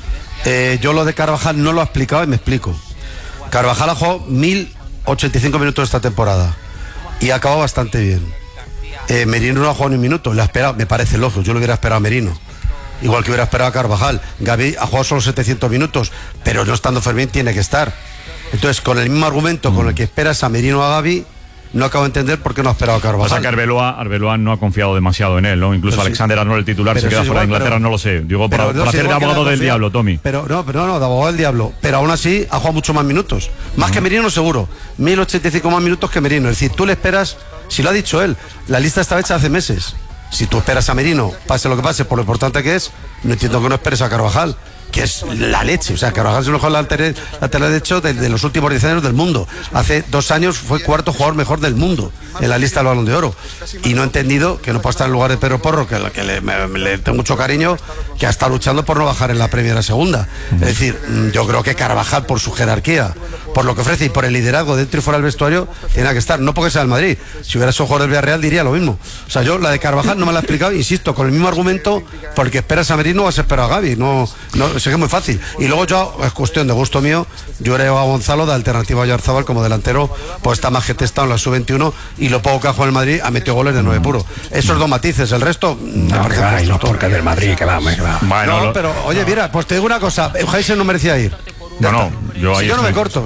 Yo lo de Carvajal no lo he explicado y me explico. Carvajal ha jugado 1085 minutos esta temporada y ha acabado bastante bien. Merino no ha jugado ni un minuto, le ha esperado, me parece lógico, yo lo hubiera esperado a Merino, igual que hubiera esperado a Carvajal. Gavi ha jugado solo 700 minutos, pero no estando Fermín tiene que estar. Entonces, con el mismo argumento con el que esperas a Merino o a Gavi, no acabo de entender por qué no ha esperado a Carvajal. O sea que Arbeloa no ha confiado demasiado en él, ¿no? Incluso pero Alexander Arnold, el titular, se queda fuera de Inglaterra, no lo sé. Digo, por hacer de abogado del diablo, Tommy. Pero no, de abogado del diablo. Pero aún así ha jugado mucho más minutos. Más que Merino, seguro. 1085 más minutos que Merino. Es decir, tú le esperas, si lo ha dicho él, la lista estaba hecha hace meses. Si tú esperas a Merino, pase lo que pase, por lo importante que es, no entiendo que no esperes a Carvajal, que es la leche. O sea, Carvajal es el mejor lateral derecho de los últimos 10 años del mundo. Hace 2 años fue cuarto jugador mejor del mundo en la lista del Balón de Oro. Y no he entendido que no pueda estar en lugar de Pedro Porro, que le tengo mucho cariño, que ha estado luchando por no bajar en la Premier a segunda. Es decir, yo creo que Carvajal, por su jerarquía, por lo que ofrece y por el liderazgo dentro y fuera del vestuario, tiene que estar. No porque sea el Madrid. Si hubiera sido jugador del Villarreal diría lo mismo. O sea, yo la de Carvajal no me la he explicado, insisto, con el mismo argumento, porque esperas a Merino, vas a esperar a Gavi. No, sé que es muy fácil. Y luego yo, es cuestión de gusto mío, yo he a Gonzalo de alternativa a Oyarzábal como delantero, pues está más que testado en la sub-21, y lo poco que ha jugado en el Madrid ha metido goles de 9 puro. Esos 2 matices, el resto no, porque del Madrid, que va. Bueno, no, pero oye, mira, pues te digo una cosa, Heisen no merecía ir. Yo ahí yo no me corto.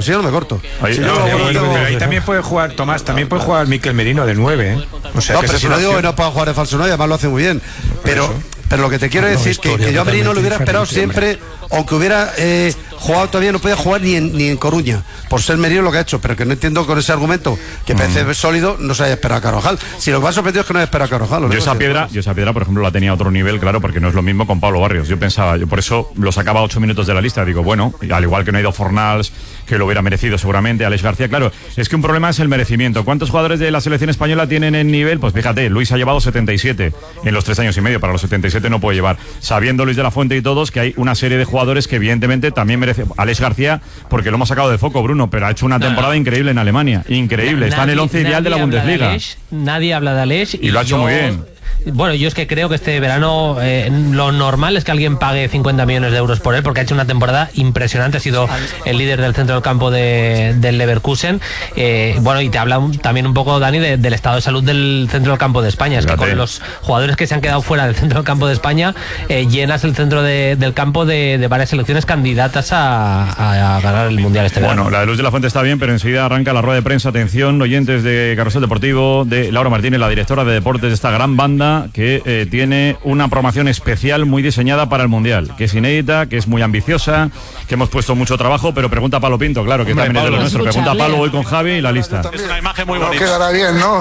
Pero ahí también puede jugar, Tomás, también puede jugar Mikel Merino del 9, ¿eh? O sea, no, pero si no digo que no pueda jugar de falso 9, además lo hace muy bien. Pero lo que te quiero decir es que yo a Merino lo hubiera esperado siempre, aunque hubiera jugado todavía, no podía jugar ni en Coruña, por ser Merino lo que ha hecho, pero que no entiendo con ese argumento, que parece sólido, no se haya esperado a Carvajal. Si lo que me ha sorprendido es que no haya esperado a Carvajal. Yo esa piedra, por ejemplo, la tenía a otro nivel, claro, porque no es lo mismo con Pablo Barrios. Yo pensaba, por eso lo sacaba 8 minutos de la lista. Digo, bueno, al igual que no ha ido Fornals, que lo hubiera merecido seguramente, Alex García, claro, es que un problema es el merecimiento. ¿Cuántos jugadores de la selección española tienen el nivel? Pues fíjate, Luis ha llevado 77 en los 3 años y medio, para los 77 no puede llevar. Sabiendo Luis de la Fuente y todos que hay una serie de jugadores que evidentemente también merece. Alex García, porque lo hemos sacado de foco, Bruno, pero ha hecho una temporada increíble en Alemania, increíble, está en el 11 ideal de la Bundesliga. Nadie habla de Alex y lo ha hecho muy bien. Bueno, yo es que creo que este verano lo normal es que alguien pague 50 millones de euros por él, porque ha hecho una temporada impresionante, ha sido el líder del centro del campo del Leverkusen. Bueno, y te habla también un poco, Dani, del estado de salud del centro del campo de España. Es que con los jugadores que se han quedado fuera del centro del campo de España, llenas el centro del campo de varias selecciones candidatas a ganar el Mundial este verano. Bueno, la de Luis de la Fuente está bien, pero enseguida arranca la rueda de prensa. Atención, oyentes de Carrusel Deportivo, de Laura Martínez, la directora de deportes de esta gran banda, que tiene una programación especial muy diseñada para el Mundial, que es inédita, que es muy ambiciosa, que hemos puesto mucho trabajo, pero pregunta a Pablo Pinto, claro, que también es de lo nuestro. Pregunta a Pablo hoy con Javi y la lista. Es una imagen muy bonita. No quedará bien, ¿no?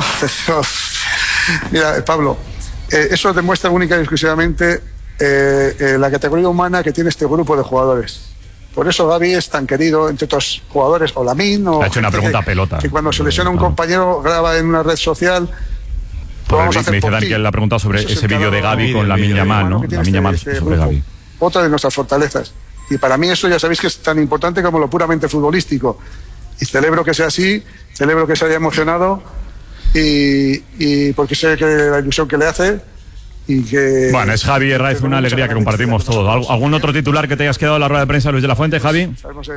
Mira, Pablo, eso demuestra única y exclusivamente la categoría humana que tiene este grupo de jugadores. Por eso Gavi es tan querido entre otros jugadores, o Lamine, o ha hecho una pregunta pelota. Que cuando se lesiona un compañero graba en una red social. Me dice Dani que él le ha preguntado sobre ese vídeo de Gavi con Lamine Yamal, ¿no? Lamine Yamal sobre Gavi. Otra de nuestras fortalezas. Y para mí eso ya sabéis que es tan importante como lo puramente futbolístico. Y celebro que sea así, celebro que se haya emocionado y porque sé que la ilusión que le hace y que... Bueno, es Javi Herráez, una alegría que compartimos todos. ¿Algún otro titular que te hayas quedado en la rueda de prensa, Luis de la Fuente, Javi?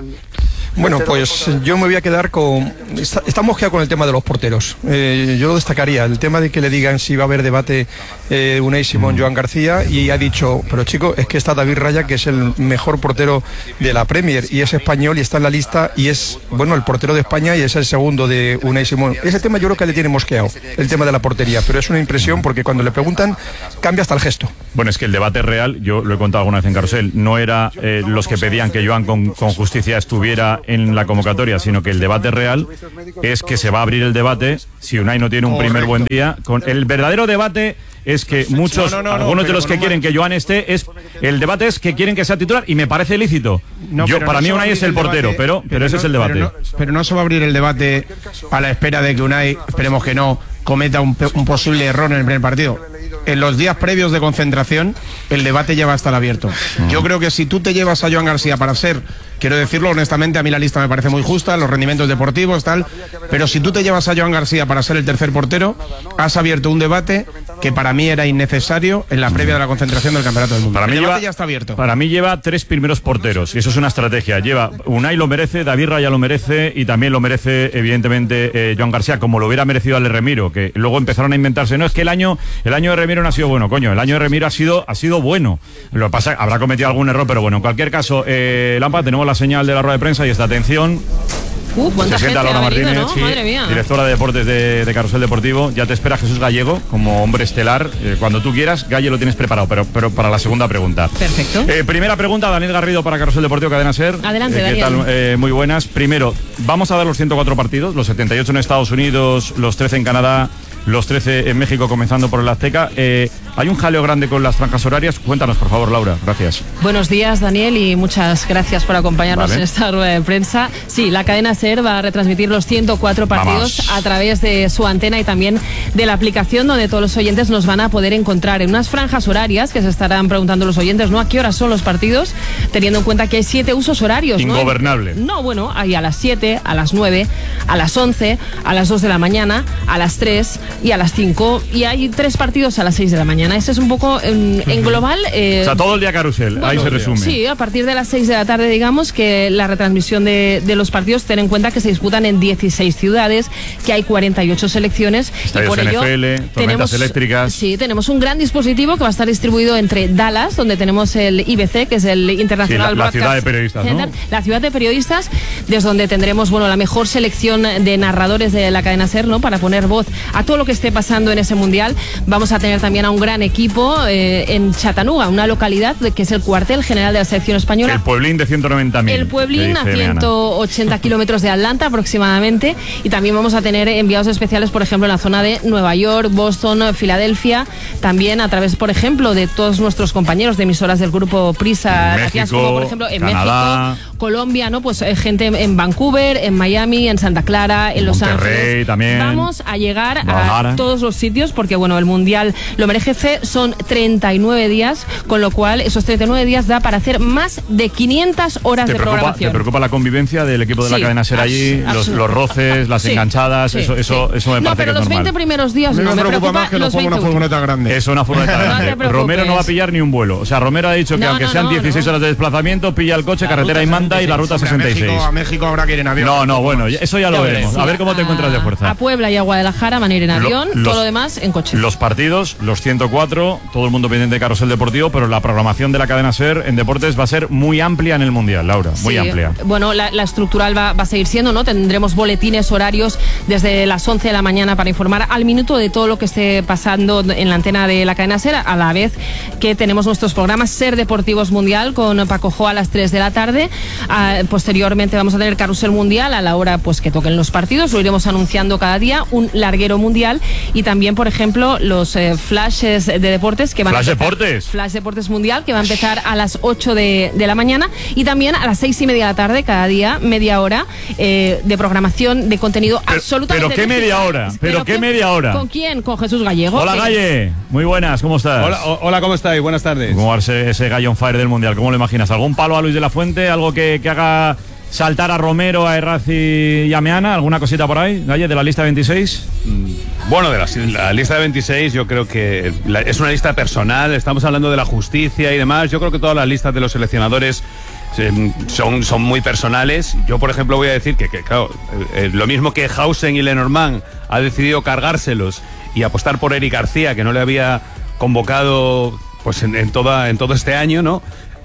Bueno, pues yo me voy a quedar con... Estamos quedados con el tema de los porteros. Yo destacaría el tema de que le digan si va a haber debate Unai Simón, Joan García, y ha dicho, pero chico, es que está David Raya, que es el mejor portero de la Premier, y es español y está en la lista, y es, bueno, el portero de España y es el segundo de Unai Simón. Ese tema yo creo que le tiene mosqueado, el tema de la portería, pero es una impresión porque cuando le preguntan cambia hasta el gesto. Bueno, es que el debate real, yo lo he contado alguna vez en Carrusel, no era los que pedían que Joan con justicia estuviera en la convocatoria, sino que el debate real es que se va a abrir el debate si Unai no tiene un primer buen día. El verdadero debate es que muchos, algunos de los que quieren que Joan esté, el debate es que quieren que sea titular y me parece lícito. Para mí Unai es el portero, pero ese es el debate. Pero no se va a abrir el debate a la espera de que Unai, esperemos que no, cometa un posible error en el primer partido. En los días previos de concentración, el debate ya va a estar abierto. Yo creo que si tú te llevas a Joan García para ser, quiero decirlo honestamente, a mí la lista me parece muy justa, los rendimientos deportivos, tal, pero si tú te llevas a Joan García para ser el tercer portero, has abierto un debate que para mí era innecesario en la previa de la concentración del Campeonato del Mundo. El debate ya está abierto. Para mí lleva 3 primeros porteros, y eso es una estrategia. Unai lo merece, David Raya lo merece, y también lo merece, evidentemente, Joan García, como lo hubiera merecido Ale Remiro, que luego empezaron a inventarse. No, es que el año de Remiro no ha sido bueno, coño, el año de Remiro ha sido bueno. Lo que pasa, habrá cometido algún error, pero bueno, en cualquier caso, Lampa, tenemos la señal de la rueda de prensa y esta atención. ¿Cuánta gente Laura ha venido, Martínez, ¿no? sí, Madre mía. directora de deportes de Carrusel Deportivo. Ya te espera Jesús Gallego como hombre estelar. Cuando tú quieras, Galle lo tienes preparado, pero para la segunda pregunta. Perfecto. Primera pregunta, Daniel Garrido para Carrusel Deportivo, Cadena SER. Adelante, ¿qué Daniel. tal? Muy buenas. Primero, vamos a dar los 104 partidos, los 78 en Estados Unidos, los 13 en Canadá, los 13 en México, comenzando por el Azteca. Hay un jaleo grande con las franjas horarias. Cuéntanos, por favor, Laura. Gracias. Buenos días, Daniel, y muchas gracias por acompañarnos en esta rueda de prensa. Sí, la cadena SER va a retransmitir los 104 partidos a través de su antena y también de la aplicación, donde todos los oyentes nos van a poder encontrar en unas franjas horarias que se estarán preguntando los oyentes, ¿no? ¿A qué horas son los partidos? Teniendo en cuenta que hay 7 usos horarios, ¿no? Ingobernable. No, bueno, hay a las 7, a las 9, a las 11, a las 2 de la mañana, a las 3 y a las 5, y hay 3 partidos a las 6 de la mañana. Ese es un poco en global. O sea, todo el día Carrusel, bueno, ahí se resume. Sí, a partir de las 6 de la tarde, digamos, que la retransmisión de los partidos, ten en cuenta que se disputan en 16 ciudades, que hay 48 selecciones. Estadios y por ello NFL, tormentas eléctricas. Sí, tenemos un gran dispositivo que va a estar distribuido entre Dallas, donde tenemos el IBC, que es el International Broadcast Center, la ciudad de periodistas, ¿no? La ciudad de periodistas, desde donde tendremos, bueno, la mejor selección de narradores de la cadena SER, ¿no? Para poner voz a todo lo que esté pasando en ese mundial. Vamos a tener también a un gran equipo en Chattanooga, una localidad que es el cuartel general de la selección española. El pueblín de 190.000. El pueblín a 180 kilómetros de Atlanta aproximadamente, y también vamos a tener enviados especiales, por ejemplo, en la zona de Nueva York, Boston, Filadelfia, también a través, por ejemplo, de todos nuestros compañeros de emisoras del grupo Prisa, México, como por ejemplo en Canadá, México, Colombia, ¿no? Pues gente en Vancouver, en Miami, en Santa Clara, en Los Ángeles. También. Vamos a llegar a todos los sitios porque, bueno, el Mundial lo merece. Son 39 días, con lo cual esos 39 días da para hacer más de 500 horas de programación. ¿Te preocupa la convivencia del equipo de la cadena SER allí? Los roces, las enganchadas, eso me parece que es normal. No, pero los 20 primeros días no me preocupa más que los ponga una furgoneta grande. Es una furgoneta grande. Romero no va a pillar ni un vuelo. O sea, Romero ha dicho que aunque sean 16 horas de desplazamiento, pilla el coche, carretera y manda y la ruta 66. A México habrá que ir en avión. No, bueno, eso ya lo veremos. A ver cómo te encuentras de fuerza. A Puebla y a Guadalajara van a ir en avión, todo lo demás en coche. Los partidos, los 104, todo el mundo pendiente de Carrusel Deportivo, pero la programación de la cadena SER en deportes va a ser muy amplia en el Mundial, Laura, muy amplia. Bueno, la estructural va a seguir siendo, ¿no? Tendremos boletines horarios desde las 11 de la mañana para informar al minuto de todo lo que esté pasando en la antena de la cadena SER, a la vez que tenemos nuestros programas SER Deportivos Mundial con Paco Jo a las 3 de la tarde. Posteriormente vamos a tener Carrusel Mundial a la hora pues que toquen los partidos, lo iremos anunciando cada día, un larguero mundial y también, por ejemplo, los flashes de deportes que van Flash Deportes Mundial, que va a empezar a las 8 de la mañana, y también a las 6:30 de la tarde cada día, media hora de programación de contenido absolutamente. ¿Pero qué media hora? ¿Pero qué media hora? ¿Con quién? Con Jesús Gallego. Hola, Galle. Muy buenas, ¿cómo estás? Hola, ¿cómo estáis? Buenas tardes. ¿Cómo va ese Gallo on fire del Mundial? ¿Cómo lo imaginas? ¿Algún palo a Luis de la Fuente? ¿Algo que haga saltar a Romero, a Errazi y a Meana? ¿Alguna cosita por ahí, Galle, de la lista 26? Bueno, de la lista de 26 yo creo que es una lista personal, estamos hablando de la justicia y demás. Yo creo que todas las listas de los seleccionadores son muy personales. Yo, por ejemplo, voy a decir que claro, lo mismo que Hausen y Lenormand ha decidido cargárselos y apostar por Eric García, que no le había convocado pues en todo este año, ¿no?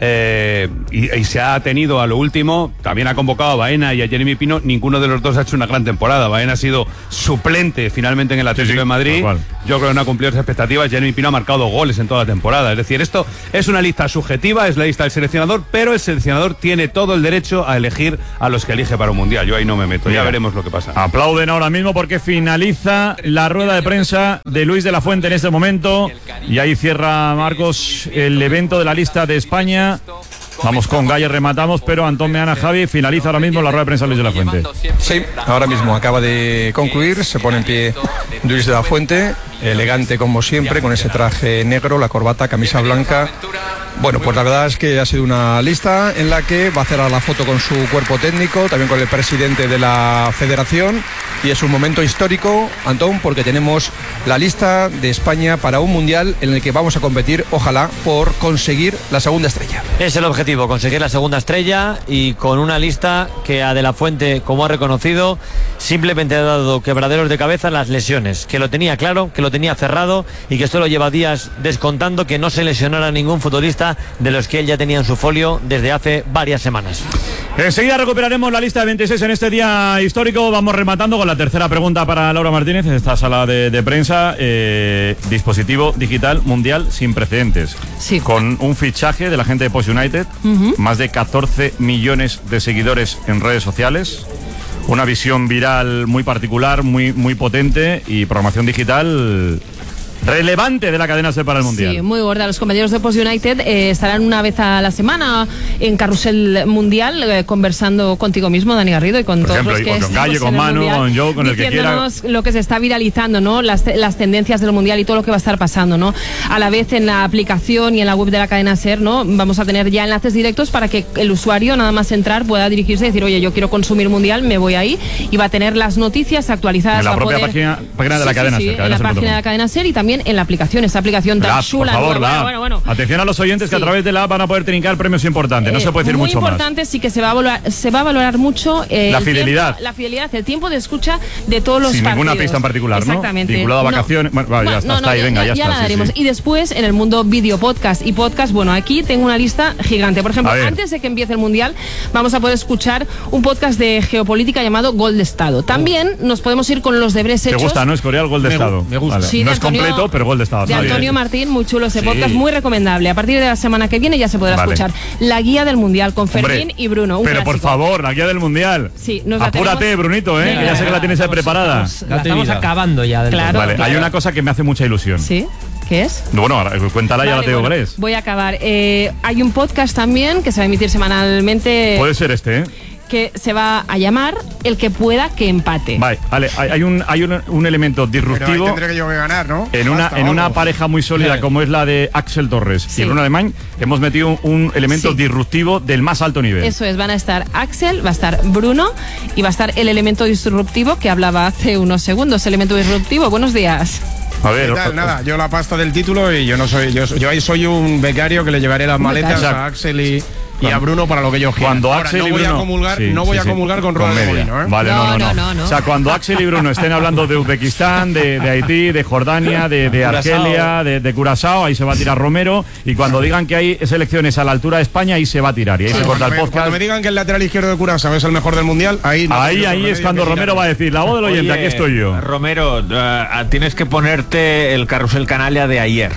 Y se ha tenido a lo último, también ha convocado a Baena y a Jeremy Pino. Ninguno de los dos ha hecho una gran temporada. Baena ha sido suplente finalmente en el Atlético de Madrid. Yo creo que no ha cumplido las expectativas. Jeremy Pino ha marcado 2 goles en toda la temporada. Es decir, esto es una lista subjetiva, es la lista del seleccionador, pero el seleccionador tiene todo el derecho a elegir a los que elige para un mundial. Yo ahí no me meto, ya veremos lo que pasa. Aplauden ahora mismo porque finaliza la rueda de prensa de Luis de la Fuente en este momento, y ahí cierra, Marcos, el evento de la lista de España. Vamos con Galle, rematamos, pero Antón Meana, Javi, finaliza ahora mismo la rueda de prensa Luis de la Fuente. Sí, ahora mismo acaba de concluir, se pone en pie Luis de la Fuente, elegante como siempre, con ese traje negro, la corbata, camisa blanca. Bueno, pues la verdad es que ha sido una lista en la que va a hacer la foto con su cuerpo técnico, también con el presidente de la federación, y es un momento histórico, Antón, porque tenemos la lista de España para un mundial en el que vamos a competir, ojalá, por conseguir la segunda estrella. Es el objetivo, conseguir la segunda estrella, y con una lista que a De la Fuente, como ha reconocido, simplemente ha dado quebraderos de cabeza las lesiones, que lo tenía claro, que lo tenía cerrado, y que solo lleva días descontando que no se lesionara ningún futbolista de los que él ya tenía en su folio desde hace varias semanas. Enseguida recuperaremos la lista de 26 en este día histórico. Vamos rematando con la tercera pregunta para Laura Martínez en esta sala de prensa. Dispositivo digital mundial sin precedentes. Sí. Con un fichaje de la gente de Post United, más de 14 millones de seguidores en redes sociales, una visión viral muy particular, muy potente, y programación digital relevante de la cadena SER para el Mundial. Sí, muy gorda. Los compañeros de Post United estarán una vez a la semana en Carrusel Mundial, conversando contigo mismo, Dani Garrido, y con por todos ejemplo, los que con Galle, con Manu, con Joe, con el que quiera, lo que se está viralizando, ¿no? Las tendencias del Mundial y todo lo que va a estar pasando, ¿no? A la vez en la aplicación y en la web de la cadena SER, ¿no? Vamos a tener ya enlaces directos para que el usuario, nada más entrar, pueda dirigirse y decir, oye, yo quiero consumir Mundial, me voy ahí, y va a tener las noticias actualizadas en la propia página de la cadena SER, en la página de la cadena SER, y también en la aplicación. Esta aplicación tan chula. Por favor, bueno. Atención a los oyentes que a través de la app van a poder trincar premios importantes. No se puede decir mucho más. Muy importante, sí, que se va a valorar mucho la fidelidad. La fidelidad, el tiempo de escucha de todos los sin partidos. Ninguna pista en particular, exactamente, ¿no? Vinculado a vacaciones. Bueno, ya está, ahí, venga, ya está. Ya la daremos. Sí. Y después, en el mundo vídeo, podcast y podcast, bueno, aquí tengo una lista gigante. Por ejemplo, antes de que empiece el Mundial, vamos a poder escuchar un podcast de geopolítica llamado Gol de Estado. También nos podemos ir con los deberes hechos. ¿Te gusta, no? Escorial, Gol de Estado. Me gusta. Vale. Sí, no es completo, pero Gol de Estado. De Antonio Martín, muy chulo ese podcast, muy recomendable. A partir de la semana que viene ya se podrá escuchar la guía del Mundial con Fermín y Bruno. Pero clásico. Por favor, la guía del Mundial. Sí, apúrate, Brunito, que ya sé que la tienes ahí preparada. La estamos acabando ya. Claro, vale, hay una cosa que me hace mucha ilusión. ¿Sí? ¿Qué es? Bueno, cuéntala, ya la tengo, ¿cuál es? Voy a acabar. Hay un podcast también que se va a emitir semanalmente. Puede ser este, que se va a llamar El que pueda que empate. Vale, hay un elemento disruptivo. Tendré que yo ganar, ¿no? En una pareja muy sólida como es la de Axel Torres y Bruno Alemán, hemos metido un elemento disruptivo del más alto nivel. Eso es, van a estar Axel, va a estar Bruno y va a estar el elemento disruptivo que hablaba hace unos segundos. Elemento disruptivo, buenos días. A ver, ¿qué tal? Nada, yo la pasta del título, y yo no soy, yo ahí soy un becario que le llevaré las maletas a Axel y a Bruno para lo que yo quiera. Cuando Axel no voy a comulgar, no voy a comulgar con Rueda de Molino, Vale, no. O sea, cuando Axel y Bruno estén hablando de Uzbekistán, de Haití, de Jordania, de Argelia, de Curazao, ahí se va a tirar Romero, y cuando digan que hay selecciones a la altura de España, ahí se va a tirar, y ahí se corta el podcast. Cuando me digan que el lateral izquierdo de Curazao es el mejor del Mundial, ahí es cuando Romero va a decir, la voz del oyente, aquí estoy yo. Romero, tienes que ponerte el carrusel canalla de ayer.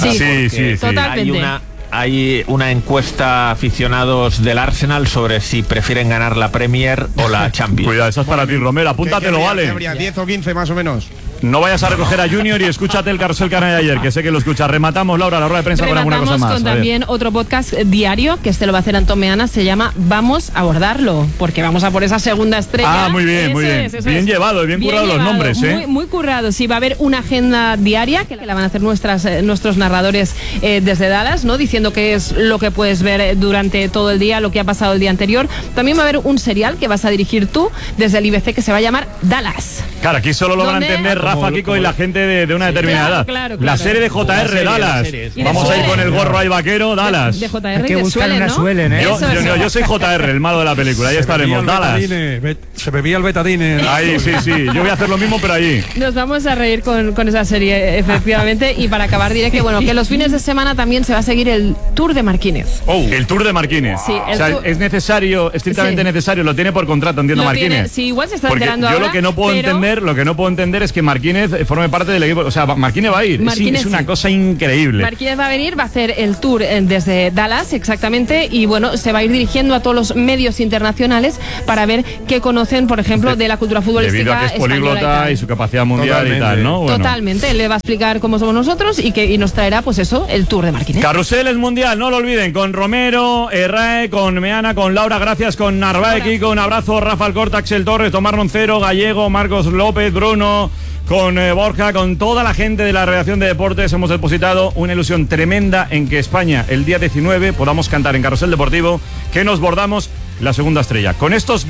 Sí, totalmente. Hay una encuesta aficionados del Arsenal sobre si prefieren ganar la Premier o la Champions. Cuidado, eso es para ti, Romero, apúntatelo, ¿Qué vale. habría 10 o 15 más o menos? No vayas a recoger a Junior y escúchate el Carrusel Canal de ayer, que sé que lo escuchas. Rematamos, Laura, la rueda de prensa con alguna cosa más. Con también otro podcast diario, que este lo va a hacer Antón Meana, se llama Vamos a abordarlo, porque vamos a por esa segunda estrella. Ah, muy bien, muy bien. Bien llevado, bien currado los nombres, ¿eh? Muy currado, sí, va a haber una agenda diaria que la van a hacer nuestros narradores desde Dallas, ¿no? Diciendo qué es lo que puedes ver durante todo el día, lo que ha pasado el día anterior. También va a haber un serial que vas a dirigir tú desde el IBC que se va a llamar Dallas. Claro, aquí solo lo van a entender Rafa, Kiko y la gente de una determinada edad. Claro. La serie de JR, Dallas. Vamos a ir con el gorro ahí vaquero, Dallas. De JR, hay que buscar una Suelen, ¿eh? Yo soy JR, el malo de la película. Ahí estaremos, Dallas. Se bebía el betadine. Ahí, sí. Yo voy a hacer lo mismo, pero allí. Nos vamos a reír con esa serie, efectivamente. Y para acabar diré que los fines de semana también se va a seguir el Tour de Marquínez. El Tour de Marquínez. Sí, es necesario, estrictamente necesario, lo tiene por contrato, entiendo, Marquínez. Sí, igual se está porque enterando yo ahora. Lo que no puedo entender es que Marquínez forme parte del equipo. O sea, Marquínez va a ir. Es una cosa increíble. Marquínez va a venir, va a hacer el Tour desde Dallas, exactamente, y se va a ir dirigiendo a todos los medios internacionales para ver qué conocen, por ejemplo, de la cultura futbolística debido a que es políglota y su capacidad mundial y tal, ¿no? Bueno. Totalmente, él le va a explicar cómo somos nosotros y nos traerá, el Tour de Marquínez. Carruseles Mundial, no lo olviden, con Romero, Rae, con Meana, con Laura, gracias, con Narváez, Kiko, un abrazo, Rafa Alcorta, Axel Torres, Tomás Roncero, Gallego, Marcos López, Bruno, con Borja, con toda la gente de la redacción de deportes. Hemos depositado una ilusión tremenda en que España, el día 19, podamos cantar en Carrusel Deportivo que nos bordamos la segunda estrella. Con estos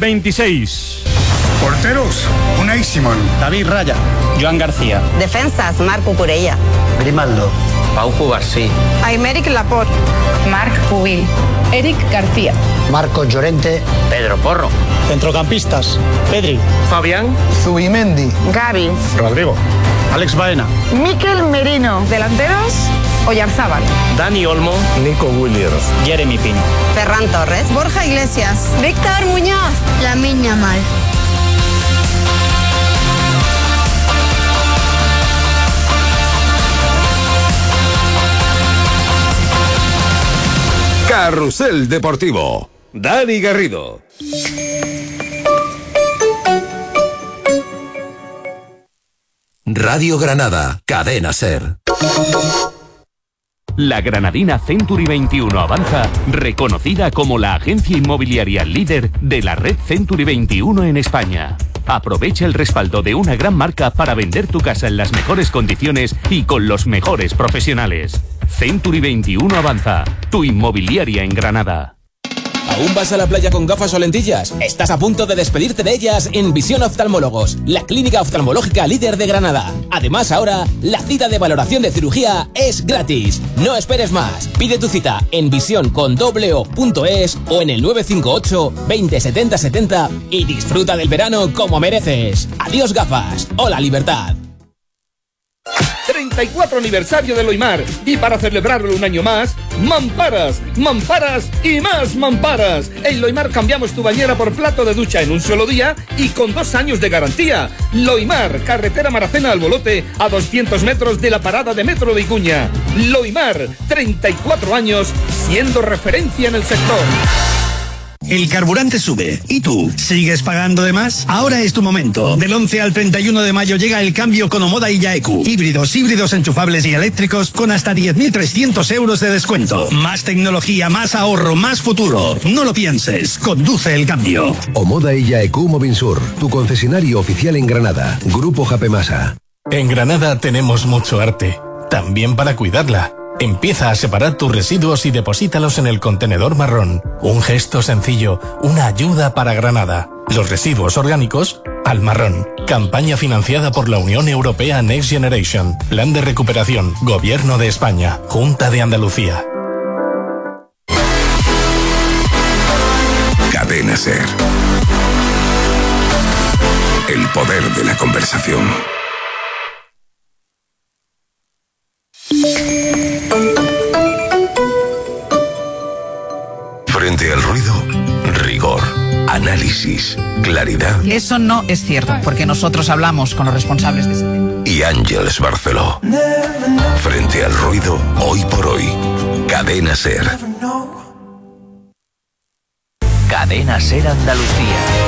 26. Porteros, Unai Simón. David Raya. Joan García. Defensas, Marco Curella. Grimaldo. Pau Cubarsí. Aymeric Laporte. Marc Pubil. Eric García. Marcos Llorente. Pedro Porro. Centrocampistas: Pedri, Fabián. Zubimendi, Gavi. Rodrigo. Alex Baena. Mikel Merino. Delanteros: Oyarzábal. Dani Olmo. Nico Williams. Jeremy Pino. Ferran Torres. Borja Iglesias. Víctor Muñoz. Lamine Yamal. Carrusel Deportivo. Dani Garrido. Radio Granada, Cadena SER. La granadina Century 21 Avanza, reconocida como la agencia inmobiliaria líder de la red Century 21 en España. Aprovecha el respaldo de una gran marca para vender tu casa en las mejores condiciones y con los mejores profesionales. Century 21 Avanza, tu inmobiliaria en Granada. ¿Aún vas a la playa con gafas o lentillas? Estás a punto de despedirte de ellas en Visión Oftalmólogos, la clínica oftalmológica líder de Granada. Además, ahora, la cita de valoración de cirugía es gratis. No esperes más. Pide tu cita en vision.es o en el 958 20 70 70 y disfruta del verano como mereces. Adiós gafas. Hola Libertad. 34 aniversario de Loimar y para celebrarlo un año más, mamparas, mamparas y más mamparas. En Loimar cambiamos tu bañera por plato de ducha en un solo día y con 2 años de garantía. Loimar, carretera Maracena al Bolote, a 200 metros de la parada de metro de Icuña. Loimar, 34 años siendo referencia en el sector. El carburante sube. ¿Y tú? ¿Sigues pagando de más? Ahora es tu momento. Del 11 al 31 de mayo llega el cambio con Omoda y Yaeku. Híbridos enchufables y eléctricos con hasta 10.300 euros de descuento. Más tecnología, más ahorro, más futuro. No lo pienses. Conduce el cambio. Omoda y Yaeku Mobinsur, tu concesionario oficial en Granada. Grupo Japemasa. En Granada tenemos mucho arte. También para cuidarla. Empieza a separar tus residuos y deposítalos en el contenedor marrón. Un gesto sencillo, una ayuda para Granada. Los residuos orgánicos al marrón. Campaña financiada por la Unión Europea Next Generation. Plan de recuperación. Gobierno de España. Junta de Andalucía. Cadena SER. El poder de la conversación. Frente al ruido, rigor, análisis, claridad. Eso no es cierto, porque nosotros hablamos con los responsables de ese tema. Y Ángeles Barceló. Frente al ruido, hoy por hoy. Cadena SER. Cadena SER Andalucía.